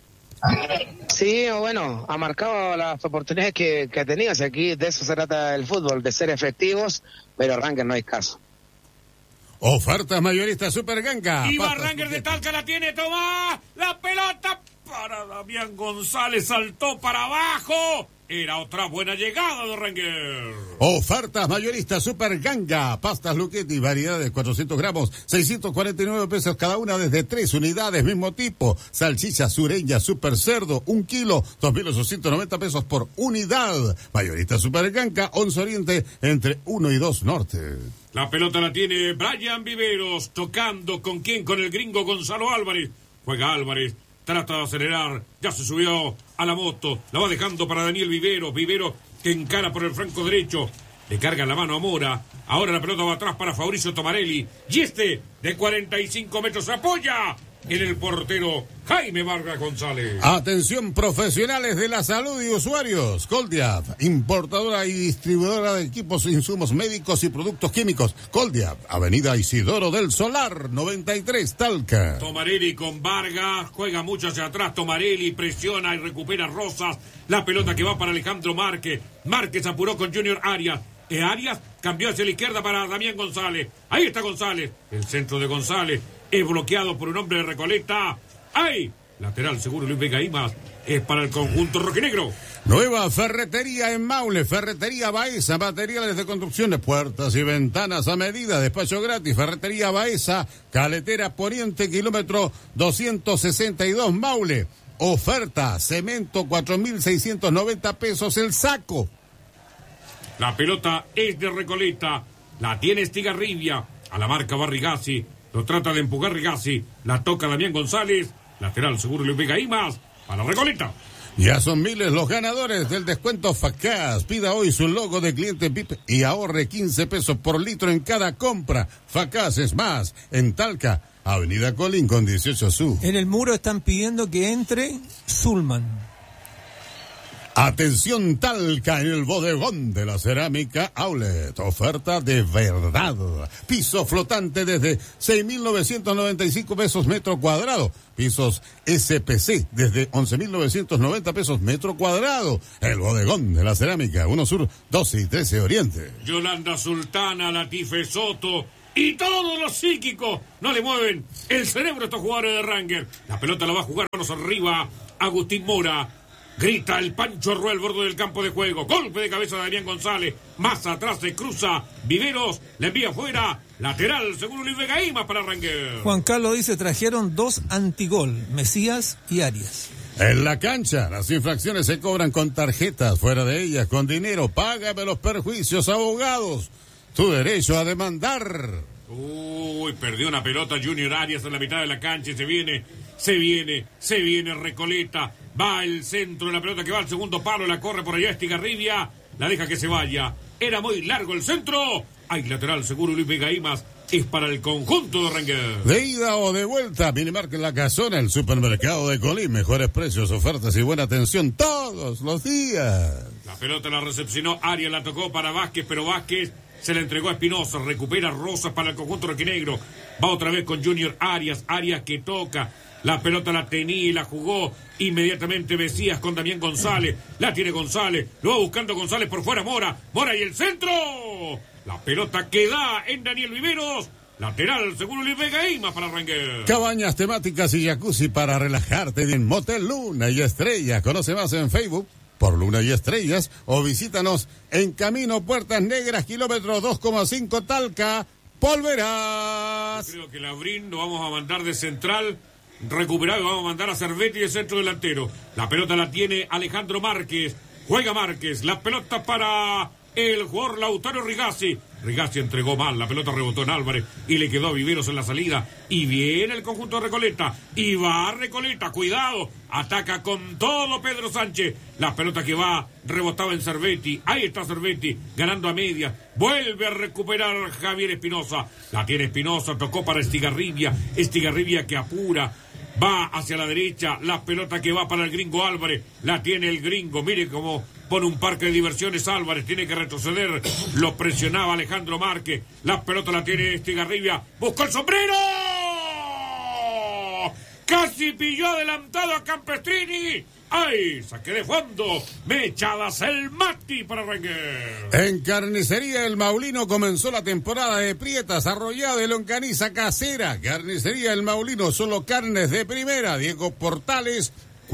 Sí, bueno, ha marcado las oportunidades que ha tenido. Si aquí de eso se trata el fútbol, de ser efectivos, pero Ranger no hay caso. Ofertas mayoristas Super Ganga. Y Ranger de Talca la tiene, Tomás. La pelota para Damián González, saltó para abajo. Era otra buena llegada de Ranger. Ofertas mayoristas Super Ganga. Pastas Luchetti, variedad de 400 gramos, 649 pesos cada una, desde 3 unidades, mismo tipo. Salchicha sureña Super Cerdo, 1 kilo, 2.890 pesos por unidad. Mayorista Super Ganga, 11 Oriente, entre 1 y 2 Norte. La pelota la tiene Brian Viveros, tocando con quién, con el gringo Gonzalo Álvarez. Juega Álvarez, trata de acelerar, ya se subió a la moto, la va dejando para Daniel Viveros que encara por el flanco derecho, le carga la mano a Mora, ahora la pelota va atrás para Fabricio Tomarelli, y de 45 metros se apoya en el portero Jaime Vargas González. Atención profesionales de la salud y usuarios. Coldiab, importadora y distribuidora de equipos, insumos médicos y productos químicos. Coldiab, Avenida Isidoro del Solar, 93, Talca. Tomarelli con Vargas, juega mucho hacia atrás, Tomarelli presiona y recupera Rosas, la pelota que va para Alejandro Márquez apuró con Junior Arias. Arias cambió hacia la izquierda para Damián González, ahí está González, el centro de González es bloqueado por un hombre de Recoleta. ¡Ay! Lateral seguro Luis Vega Imas. Es para el conjunto rojinegro. Nueva ferretería en Maule. Ferretería Baeza. Materiales de construcción de puertas y ventanas a medida. Despacho gratis. Ferretería Baeza. Caletera Poniente, kilómetro 262 Maule. Oferta. Cemento 4.690 pesos el saco. La pelota es de Recoleta. La tiene Estigarribia. A la marca va Rigazzi. Lo trata de empujar Rigazzi, la toca Damián González, lateral seguro Luis Vega Imas, para Recoleta. Ya son miles los ganadores del descuento Facaz. Pida hoy su logo de cliente VIP y ahorre 15 pesos por litro en cada compra. Facaz es más, en Talca, Avenida Colín con 18 Sur. En el muro están pidiendo que entre Zulman. Atención Talca, en el bodegón de la cerámica Outlet. Oferta de verdad. Piso flotante desde 6.995 pesos metro cuadrado. Pisos SPC desde 11.990 pesos metro cuadrado. El bodegón de la cerámica, 1 Sur, 12 y 13 Oriente. Yolanda Sultana, Latife Soto y todos los psíquicos no le mueven el cerebro a estos jugadores de Ranger. La pelota la va a jugar manos arriba Agustín Mora. Grita el Pancho Rueda al borde del campo de juego. Golpe de cabeza de Damián González. Más atrás se cruza Viveros. Le envía afuera. Lateral, seguro Luis Vega Imas para Ranger. Juan Carlos dice, trajeron 2 antigol, Mesías y Arias. En la cancha, las infracciones se cobran con tarjetas. Fuera de ellas, con dinero. Págame los perjuicios, abogados. Tu derecho a demandar. Uy, perdió una pelota Junior Arias en la mitad de la cancha y se viene Recoleta. Va el centro de la pelota que va al segundo palo, la corre por allá Estigarribia, la deja que se vaya. Era muy largo el centro. Hay lateral seguro Luis Vega Imas. Es para el conjunto de Ranger. De ida o de vuelta, Minimarket La Casona, el supermercado de Colín. Mejores precios, ofertas y buena atención todos los días. La pelota la recepcionó Arias, la tocó para Vázquez, pero Vázquez se la entregó a Espinosa. Recupera Rosas para el conjunto roquinegro. Va otra vez con Junior Arias. Arias que toca. La pelota la tenía y la jugó inmediatamente Mesías con Damián González. La tiene González. Lo va buscando González por fuera. Mora y el centro. La pelota queda en Daniel Viveros. Lateral, seguro Luis Vega Imas para Ranger. Cabañas temáticas y jacuzzi para relajarte en Motel Luna y Estrellas. Conoce más en Facebook por Luna y Estrellas o visítanos en Camino Puertas Negras, kilómetro 2,5 Talca. Polverás. Yo creo que Labrín lo vamos a mandar de central recuperado y vamos a mandar a Cervetti de centro delantero. La pelota la tiene Alejandro Márquez. Juega Márquez. La pelota para el jugador Lautaro Rigazzi. Rigazzi entregó mal. La pelota rebotó en Álvarez y le quedó a Viveros en la salida. Y viene el conjunto de Recoleta. Y va a Recoleta. Cuidado. Ataca con todo Pedro Sánchez. La pelota que va rebotaba en Cervetti. Ahí está Cervetti ganando a media. Vuelve a recuperar Javier Espinosa. La tiene Espinosa. Tocó para Estigarribia. Estigarribia que apura. Va hacia la derecha, la pelota que va para el gringo Álvarez, la tiene el gringo, mire cómo pone un parque de diversiones Álvarez, tiene que retroceder, lo presionaba Alejandro Márquez, la pelota la tiene Estigarribia, buscó el sombrero, casi pilló adelantado a Campestrini. ¡Ay! Saque de fondo. Mechadas el Mati para Ranger. En Carnicería El Maulino comenzó la temporada de prietas, arrollada y longaniza casera. Carnicería El Maulino, solo carnes de primera. Diego Portales,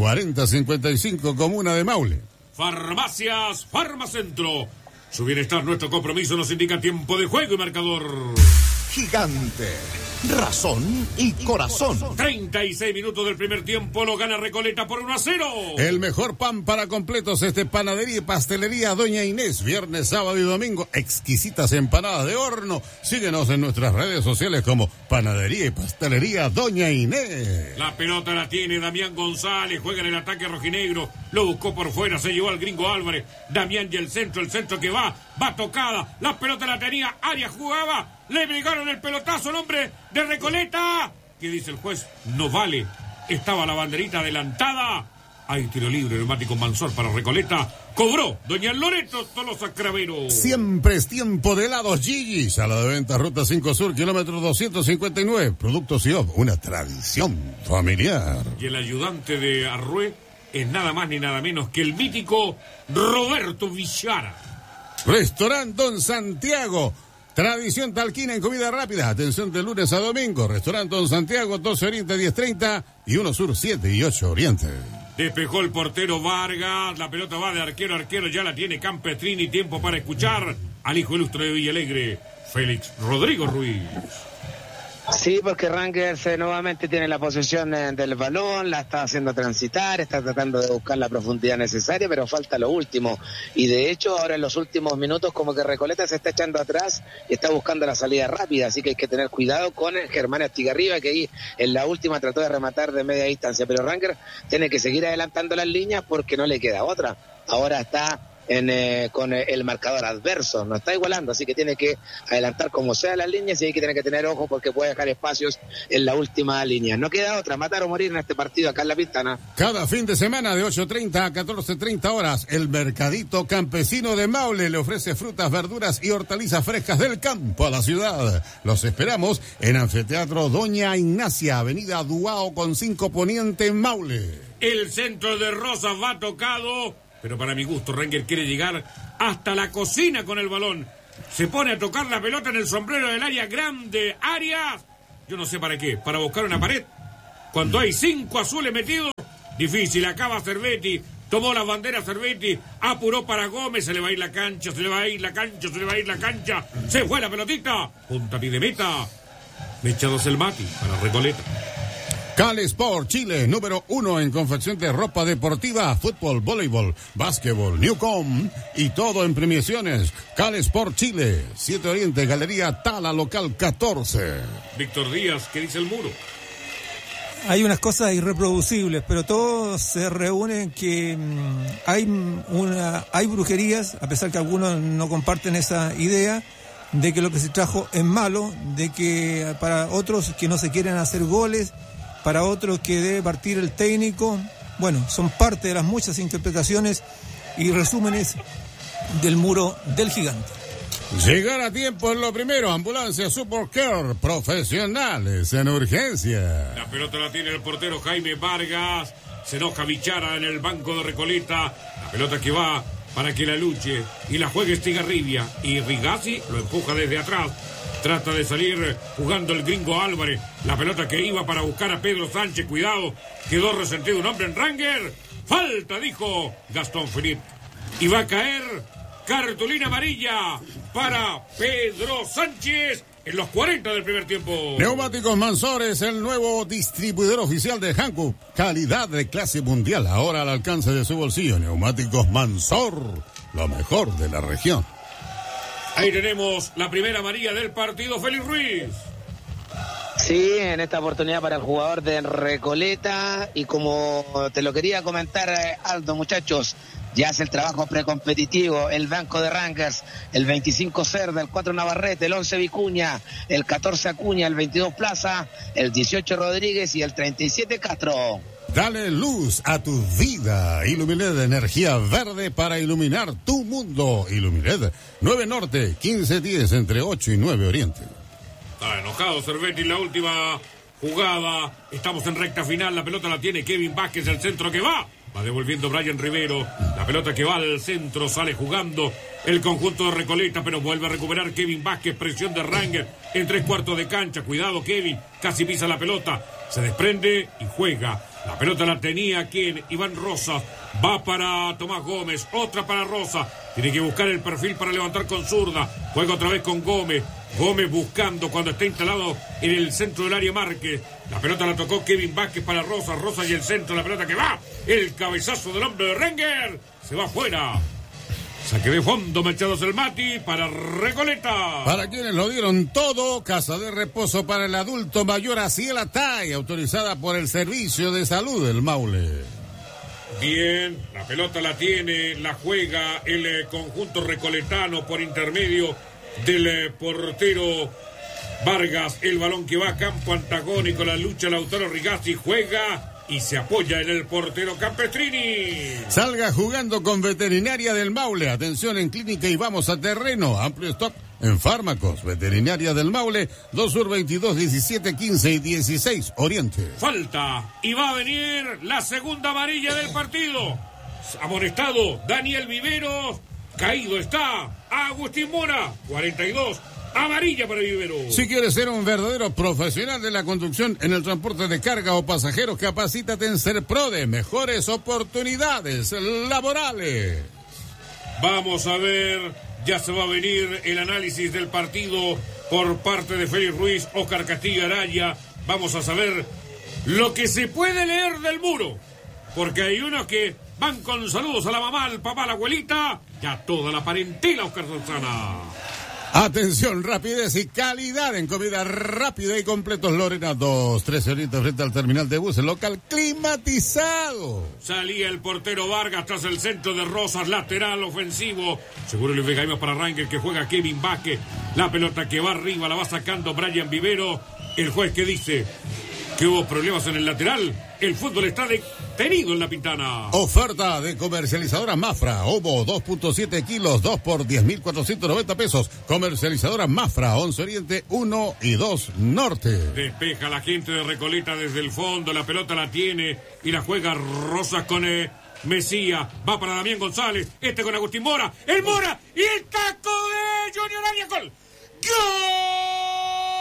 4055, Comuna de Maule. Farmacias Farmacentro. Su bienestar, nuestro compromiso, nos indica tiempo de juego y marcador. Gigante, razón y corazón. 36 minutos del primer tiempo, lo gana Recoleta por 1-0. El mejor pan para completos es de Panadería y Pastelería Doña Inés. Viernes, sábado y domingo, exquisitas empanadas de horno. Síguenos en nuestras redes sociales como Panadería y Pastelería Doña Inés. La pelota la tiene Damián González, juega en el ataque rojinegro. Lo buscó por fuera, se llevó al gringo Álvarez. Damián y el centro que va tocada. La pelota la tenía, Arias jugaba. Le pegaron el pelotazo al hombre de Recoleta. ¿Qué dice el juez? No vale. Estaba la banderita adelantada. Hay tiro libre, neumático Mansor para Recoleta. Cobró Doña Loreto Tolosa Cravero. Siempre es tiempo de helados Gigi. Sala de venta Ruta 5 Sur, kilómetro 259. Productos IOP, una tradición familiar. Y el ayudante de Arrué es nada más ni nada menos que el mítico Roberto Villara. Restaurante Don Santiago. Tradición talquina en comida rápida. Atención de lunes a domingo. Restaurante Don Santiago, 12 Oriente, 10:30 y 1 Sur, 7 y 8 Oriente. Despejó el portero Vargas. La pelota va de arquero a arquero. Ya la tiene Campestrini. Tiempo para escuchar al hijo ilustre de Villalegre, Félix Rodrigo Ruiz. Sí, porque Rangers nuevamente tiene la posesión del balón, la está haciendo transitar, está tratando de buscar la profundidad necesaria, pero falta lo último. Y de hecho, ahora en los últimos minutos, como que Recoleta se está echando atrás y está buscando la salida rápida, así que hay que tener cuidado con el Germán Estigarribia, que ahí en la última trató de rematar de media distancia, pero Rangers tiene que seguir adelantando las líneas porque no le queda otra. Ahora está con el marcador adverso, no está igualando, así que tiene que adelantar como sea las líneas y hay que tener que tener ojo porque puede dejar espacios en la última línea. No queda otra, matar o morir en este partido acá en La Pintana. Cada fin de semana de 8:30 a 14:30 horas, el Mercadito Campesino de Maule le ofrece frutas, verduras y hortalizas frescas del campo a la ciudad. Los esperamos en Anfiteatro Doña Ignacia, Avenida Duao con 5 Poniente en Maule. El centro de Rosas va tocado, pero para mi gusto Ranger quiere llegar hasta la cocina con el balón. Se pone a tocar la pelota en el sombrero del área grande. Arias, yo no sé para qué, para buscar una pared. Cuando hay 5 azules metidos, difícil, acaba Cervetti, tomó las banderas Cervetti, apuró para Gómez, se le va a ir la cancha, se le va a ir la cancha, se fue la pelotita, puntapié de meta, Mechados el Mati para Recoleta. Cal Sport Chile, número 1 en confección de ropa deportiva, fútbol, voleibol, básquetbol, Newcom y todo en premiaciones. Cal Sport Chile, 7 Oriente, Galería Tala, local 14. Víctor Díaz, ¿qué dice el muro? Hay unas cosas irreproducibles, pero todo se reúne en que hay brujerías, a pesar que algunos no comparten esa idea, de que lo que se trajo es malo, de que para otros que no se quieren hacer goles, para otros que debe partir el técnico. Bueno, son parte de las muchas interpretaciones y resúmenes del muro del gigante. Llegar a tiempo es lo primero. Ambulancia Support Care, profesionales en urgencia. La pelota la tiene el portero Jaime Vargas. Se enoja Bichara en el banco de Recoleta. La pelota que va para que la luche y la juegue Estigarribia. Y Rigazzi lo empuja desde atrás. Trata de salir jugando el gringo Álvarez. La pelota que iba para buscar a Pedro Sánchez. Cuidado, quedó resentido un hombre en Ranger. Falta, dijo Gastón Philippe. Y va a caer cartulina amarilla para Pedro Sánchez en los 40 del primer tiempo. Neumáticos Mansor es el nuevo distribuidor oficial de Hankook. Calidad de clase mundial, ahora al alcance de su bolsillo. Neumáticos Mansor, lo mejor de la región. Ahí tenemos la primera amarilla del partido, Félix Ruiz. Sí, en esta oportunidad para el jugador de Recoleta, y como te lo quería comentar, Aldo, muchachos, ya hace el trabajo precompetitivo el banco de Rangers, el 25 Cerda, el 4 Navarrete, el 11 Vicuña, el 14 Acuña, el 22 Plaza, el 18 Rodríguez y el 37 Castro. Dale luz a tu vida. Ilumined, energía verde para iluminar tu mundo. Ilumined, 9 Norte, 1510, entre 8 y 9 Oriente. Está enojado Cervetti, la última jugada. Estamos en recta final. La pelota la tiene Kevin Vázquez, el centro que va devolviendo Brian Rivero. La pelota que va al centro, sale jugando el conjunto de Recoleta, pero vuelve a recuperar Kevin Vázquez. Presión de Ranger en 3/4 de cancha. Cuidado Kevin, casi pisa la pelota. Se desprende y juega. La pelota la tenía quien, Iván Rosas. Va para Tomás Gómez, otra para Rosa. Tiene que buscar el perfil para levantar con zurda. Juega otra vez con Gómez. Gómez buscando cuando está instalado en el centro del área Márquez. La pelota la tocó Kevin Vázquez para Rosa. Rosa y el centro, la pelota que va. El cabezazo del hombre de Ranger. Se va afuera. Saque de fondo, Mechados el Mati para Recoleta. Para quienes lo dieron todo, casa de reposo para el adulto mayor Asiel Atay, autorizada por el Servicio de Salud del Maule. Bien, la pelota la tiene, la juega el conjunto recoletano por intermedio del portero Vargas. El balón que va a campo antagónico, la lucha Lautaro Rigazzi, juega y se apoya en el portero Campestrini. Salga jugando con Veterinaria del Maule. Atención en clínica y vamos a terreno. Amplio stock en fármacos. Veterinaria del Maule, 2 Sur 22, 17, 15 y 16 Oriente. Falta y va a venir la segunda amarilla del partido. Amonestado Daniel Viveros. Caído está Agustín Mora, 42. Amarilla para Vivero. Si quieres ser un verdadero profesional de la conducción en el transporte de carga o pasajeros, capacítate en Serprode. Mejores oportunidades laborales. Vamos a ver, ya se va a venir el análisis del partido por parte de Félix Ruiz, Óscar Castillo Araya. Vamos a saber lo que se puede leer del muro, porque hay unos que van con saludos a la mamá, al papá, a la abuelita, ya toda la parentela, Óscar Solzana. Atención, rapidez y calidad en comida rápida y completos Lorena 2. 13 horitas frente al terminal de buses, local climatizado. Salía el portero Vargas tras el centro de Rosas, lateral ofensivo. Seguro Luis Vega Ima para Rangel, que juega Kevin Vázquez. La pelota que va arriba la va sacando Brian Vivero. El juez que dice que hubo problemas en el lateral. El fútbol está detenido en La Pintana. Oferta de comercializadora Mafra. Ovo 2.7 kilos, 2 por 10.490 pesos. Comercializadora Mafra, 11 Oriente, 1 y 2 Norte. Despeja la gente de Recoleta desde el fondo. La pelota la tiene y la juega Rosas con Mesía. Va para Damián González. Con Agustín Mora. El Mora y el taco de Junior Arias. ¡Gol! ¡Gol!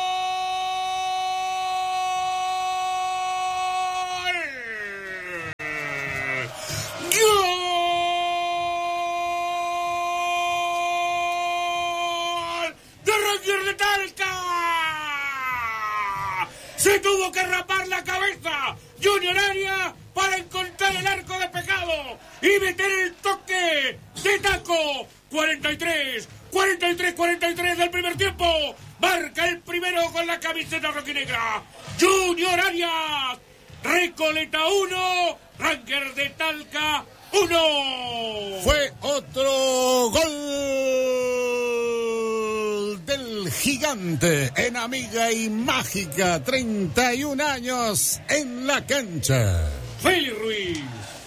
De Talca. Se tuvo que rapar la cabeza Junior Arias para encontrar el arco despejado y meter el toque de taco. 43 del primer tiempo. Marca el primero con la camiseta rojinegra. Junior Arias. Recoleta 1, Rangers de Talca 1. Fue otro gol del Gigante en Amiga y Mágica. 31 años en la cancha. Félix Ruiz.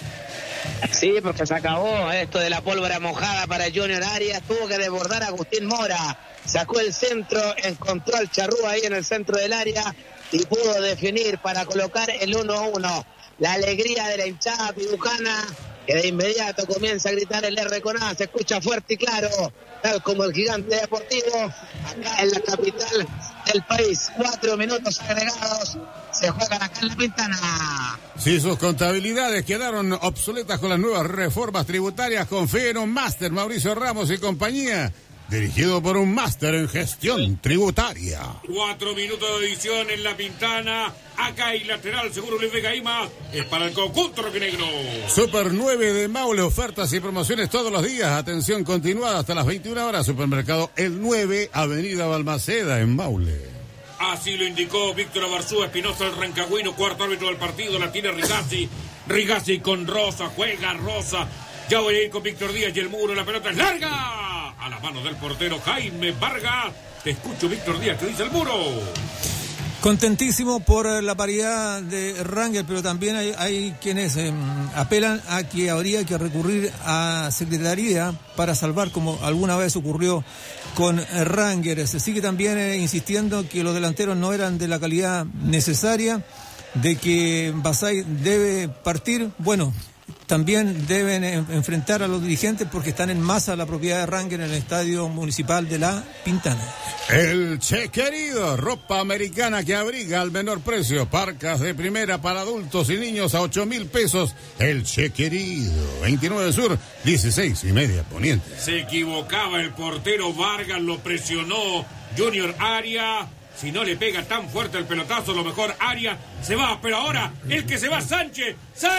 Sí, porque se acabó esto de la pólvora mojada para Junior Arias. Tuvo que desbordar a Agustín Mora. Sacó el centro, encontró al Charrúa ahí en el centro del área y pudo definir para colocar el 1-1. La alegría de la hinchada piducana, que de inmediato comienza a gritar el R con A. Se escucha fuerte y claro, tal como el Gigante Deportivo, acá en la capital del país. 4 minutos agregados se juegan acá en La Pintana. Si sus contabilidades quedaron obsoletas con las nuevas reformas tributarias, confíe en un máster, Mauricio Ramos y compañía, dirigido por un máster en gestión tributaria. 4 minutos de edición en La Pintana. Acá hay lateral, seguro Luis Vega Ima. Es para el conjunto rojinegro. Super 9 de Maule, ofertas y promociones todos los días. Atención continuada hasta las 21 horas. Supermercado El 9, Avenida Balmaceda, en Maule. Así lo indicó Víctor Abarzúa Espinosa, el rancagüino, cuarto árbitro del partido. La tiene Rigazzi. Rigazzi con Rosa, juega Rosa. Ya voy a ir con Víctor Díaz y el muro. La pelota es larga. A las manos del portero Jaime Vargas. Te escucho, Víctor Díaz, ¿qué dice el muro? Contentísimo por la paridad de Rangel, pero también hay quienes apelan a que habría que recurrir a Secretaría para salvar, como alguna vez ocurrió con Rangel. Se sigue también insistiendo que los delanteros no eran de la calidad necesaria, de que Basay debe partir. Bueno, también deben enfrentar a los dirigentes porque están en masa la propiedad de Rangel en el Estadio Municipal de La Pintana. El Che Querido, ropa americana que abriga al menor precio, parcas de primera para adultos y niños a 8,000 pesos. El Che Querido, 29 Sur, 16:30 Poniente. Se equivocaba el portero Vargas, lo presionó Junior Arias. Si no le pega tan fuerte el pelotazo, lo mejor Arias se va. Pero ahora el que se va Sánchez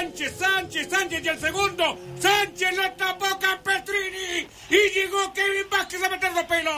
y el segundo. Sánchez lo tapó Campestrini y llegó Kevin Vázquez a meter los pelos.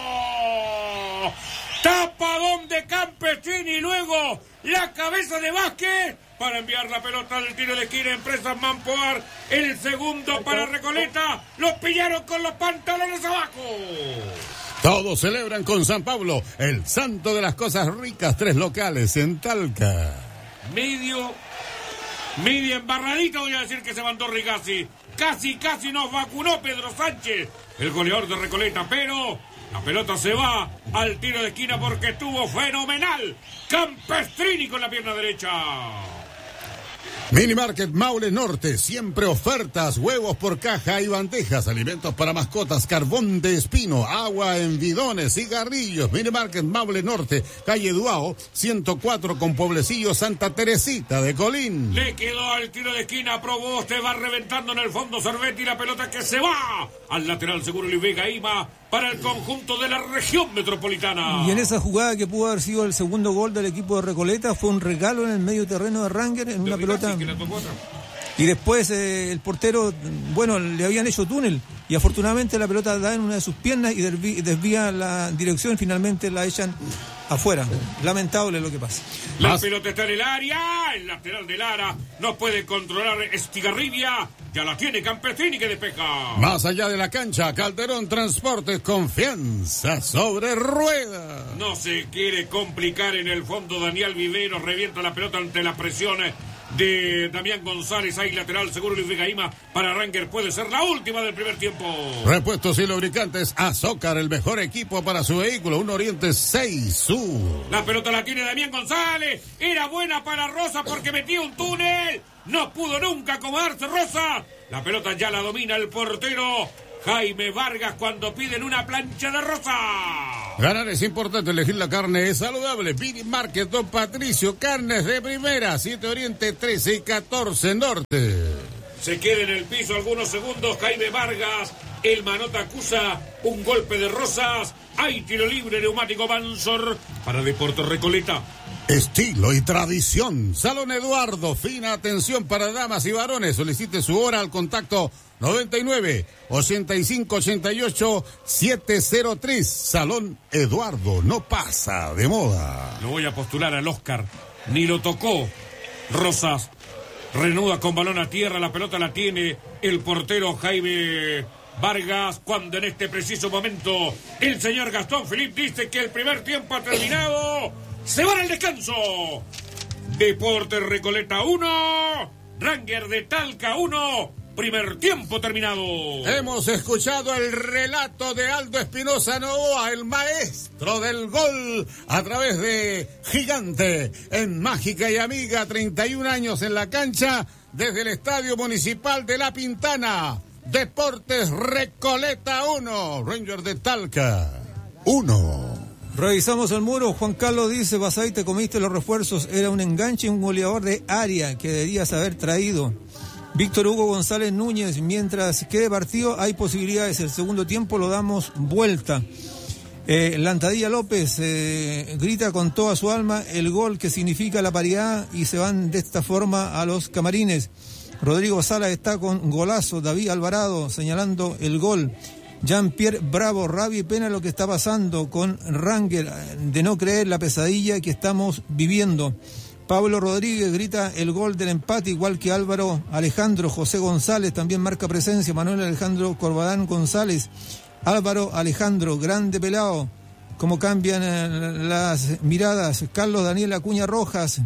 Tapadón de Campestrini y luego la cabeza de Vázquez para enviar la pelota del tiro de esquina. Empresas Mampoar, el segundo para Recoleta. Los pillaron con los pantalones abajo. Todos celebran con San Pablo, el santo de las cosas ricas. 3 locales en Talca. Media embarradita voy a decir que se mandó Rigazzi. Casi nos vacunó Pedro Sánchez, el goleador de Recoleta, pero la pelota se va al tiro de esquina porque estuvo fenomenal Campestrini con la pierna derecha. Mini Market Maule Norte, siempre ofertas, huevos por caja y bandejas, alimentos para mascotas, carbón de espino, agua en bidones, cigarrillos. Mini Market Maule Norte, calle Duao, 104 con Pueblecillo, Santa Teresita de Colín. Le quedó al tiro de esquina, probó, se va reventando en el fondo Cervetti, la pelota que se va al lateral seguro Luis Vega Ima para el conjunto de la región metropolitana. Y en esa jugada que pudo haber sido el segundo gol del equipo de Recoleta, fue un regalo en el medio terreno de Rangel, en una pelota Y después el portero, bueno, le habían hecho túnel y afortunadamente la pelota da en una de sus piernas y desvía la dirección y finalmente la echan afuera. Lamentable lo que pasa. La pelota está en el área, el lateral de Lara no puede controlar Estigarribia, ya la tiene Campesini que despeja. Más allá de la cancha, Calderón Transportes, confianza sobre rueda. No se quiere complicar en el fondo. Daniel Viveros revienta la pelota ante las presiones de Damián González. Hay lateral seguro Luis Gaima para Ranger. Puede ser la última del primer tiempo. Repuestos y lubricantes Azócar, el mejor equipo para su vehículo. Un Oriente 6 Sur. La pelota la tiene Damián González. Era buena para Rosa porque metía un túnel. No pudo nunca acomodarse Rosa. La pelota ya la domina el portero Jaime Vargas cuando piden una plancha de Rosa. Ganar es importante, elegir la carne es saludable. Vini Market, Don Patricio, carnes de primera, 7 Oriente, 13 y 14 Norte. Se queda en el piso algunos segundos Jaime Vargas. El Manota acusa un golpe de Rosas. Hay tiro libre, neumático Mansor para Deportes Recoleta. Estilo y tradición. Salón Eduardo, fina atención para damas y varones. Solicite su hora al contacto 99 85 88 703. Salón Eduardo, no pasa de moda. Lo voy a postular al Oscar. Ni lo tocó. Rosas reanuda con balón a tierra. La pelota la tiene el portero Jaime Vargas, cuando en este preciso momento el señor Gastón Philippe dice que el primer tiempo ha terminado. Se van al descanso. Deportes Recoleta 1, Ranger de Talca 1, primer tiempo terminado. Hemos escuchado el relato de Aldo Espinosa Novoa, el maestro del gol, a través de Gigante, en Mágica y Amiga, 31 años en la cancha, desde el Estadio Municipal de La Pintana. Deportes Recoleta 1, Ranger de Talca 1. Revisamos el muro. Juan Carlos dice: Basay, te comiste los refuerzos. Era un enganche y un goleador de área que deberías haber traído. Víctor Hugo González Núñez: mientras quede partido hay posibilidades. El segundo tiempo lo damos vuelta. Lantadilla López grita con toda su alma el gol que significa la paridad y se van de esta forma a los camarines. Rodrigo Sala está con golazo. David Alvarado señalando el gol. Jean-Pierre Bravo: rabia y pena lo que está pasando con Ranger, de no creer la pesadilla que estamos viviendo. Pablo Rodríguez grita el gol del empate, igual que Álvaro Alejandro. José González también marca presencia. Manuel Alejandro Corbadán González. Álvaro Alejandro: grande pelado. Cómo cambian las miradas. Carlos Daniel Acuña Rojas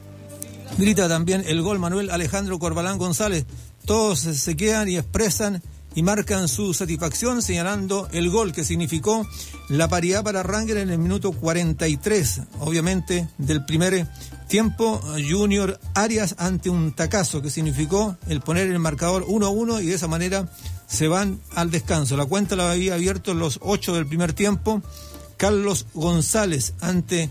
grita también el gol. Manuel Alejandro Corbadán González. Todos se quedan y expresan y marcan su satisfacción señalando el gol que significó la paridad para Ranger en el minuto 43, obviamente, del primer tiempo. Junior Arias ante un tacazo que significó el poner el marcador 1-1 y de esa manera se van al descanso. La cuenta la había abierto en los 8 del primer tiempo. Carlos González ante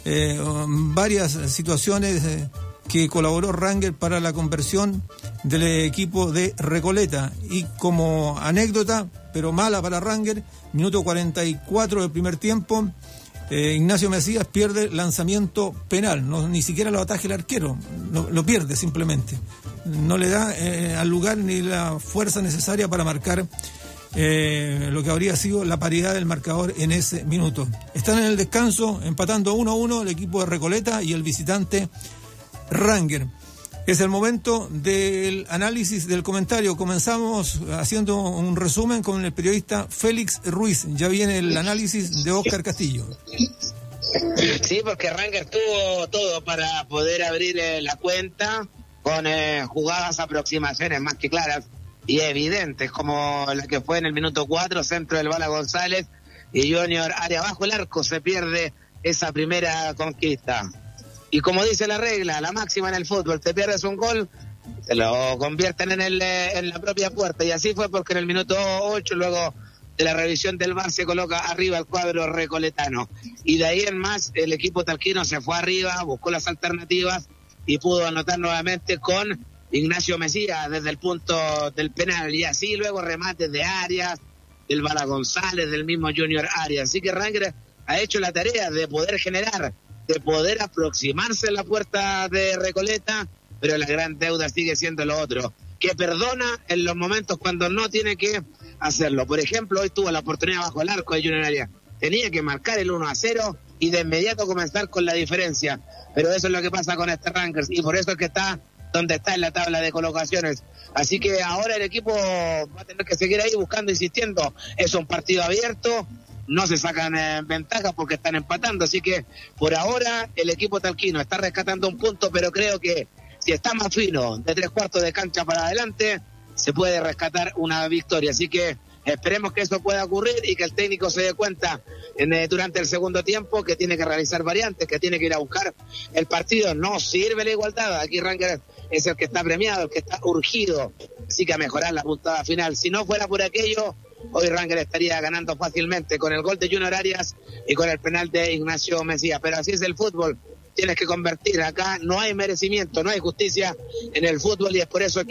varias situaciones que colaboró Ranger para la conversión del equipo de Recoleta. Y como anécdota, pero mala para Ranger, minuto 44 del primer tiempo, Ignacio Mesías pierde lanzamiento penal, ni siquiera lo ataja el arquero, lo pierde simplemente. No le da al lugar ni la fuerza necesaria para marcar lo que habría sido la paridad del marcador en ese minuto. Están en el descanso, empatando 1-1 el equipo de Recoleta y el visitante Ranger. Es el momento del análisis, del comentario. Comenzamos haciendo un resumen con el periodista Félix Ruiz. Ya viene el análisis de Óscar Castillo. Sí, porque Ranger tuvo todo para poder abrir la cuenta con jugadas, aproximaciones más que claras y evidentes, como la que fue en el minuto 4, centro del Bala González y Junior área bajo el arco. Se pierde esa primera conquista. Y como dice la regla, la máxima en el fútbol, te pierdes un gol, se lo convierten en la propia puerta. Y así fue, porque en el minuto 8, luego de la revisión del VAR, se coloca arriba el cuadro recoletano. Y de ahí en más, el equipo talquino se fue arriba, buscó las alternativas y pudo anotar nuevamente con Ignacio Mesías desde el punto del penal. Y así luego remates de Arias, del Bala González, del mismo Junior Arias. Así que Ranger ha hecho la tarea de poder generar, de poder aproximarse a la puerta de Recoleta pero la gran deuda sigue siendo lo otro, que perdona en los momentos cuando no tiene que hacerlo. Por ejemplo, hoy tuvo la oportunidad bajo el arco de Junior Arias, tenía que marcar el 1-0 y de inmediato comenzar con la diferencia, pero eso es lo que pasa con este Rangers y por eso es que está donde está en la tabla de colocaciones. Así que ahora el equipo va a tener que seguir ahí buscando, insistiendo. Es un partido abierto, no se sacan ventajas porque están empatando, así que por ahora el equipo talquino está rescatando un punto, pero creo que si está más fino de 3/4 de cancha para adelante, se puede rescatar una victoria. Así que esperemos que eso pueda ocurrir y que el técnico se dé cuenta durante el segundo tiempo que tiene que realizar variantes, que tiene que ir a buscar el partido. No sirve la igualdad, aquí Rangers es el que está premiado, el que está urgido, así que a mejorar la puntada final. Si no fuera por aquello, hoy Rangers estaría ganando fácilmente con el gol de Junior Arias y con el penal de Ignacio Mesías, pero así es el fútbol, tienes que convertir. Acá no hay merecimiento, no hay justicia en el fútbol y es por eso que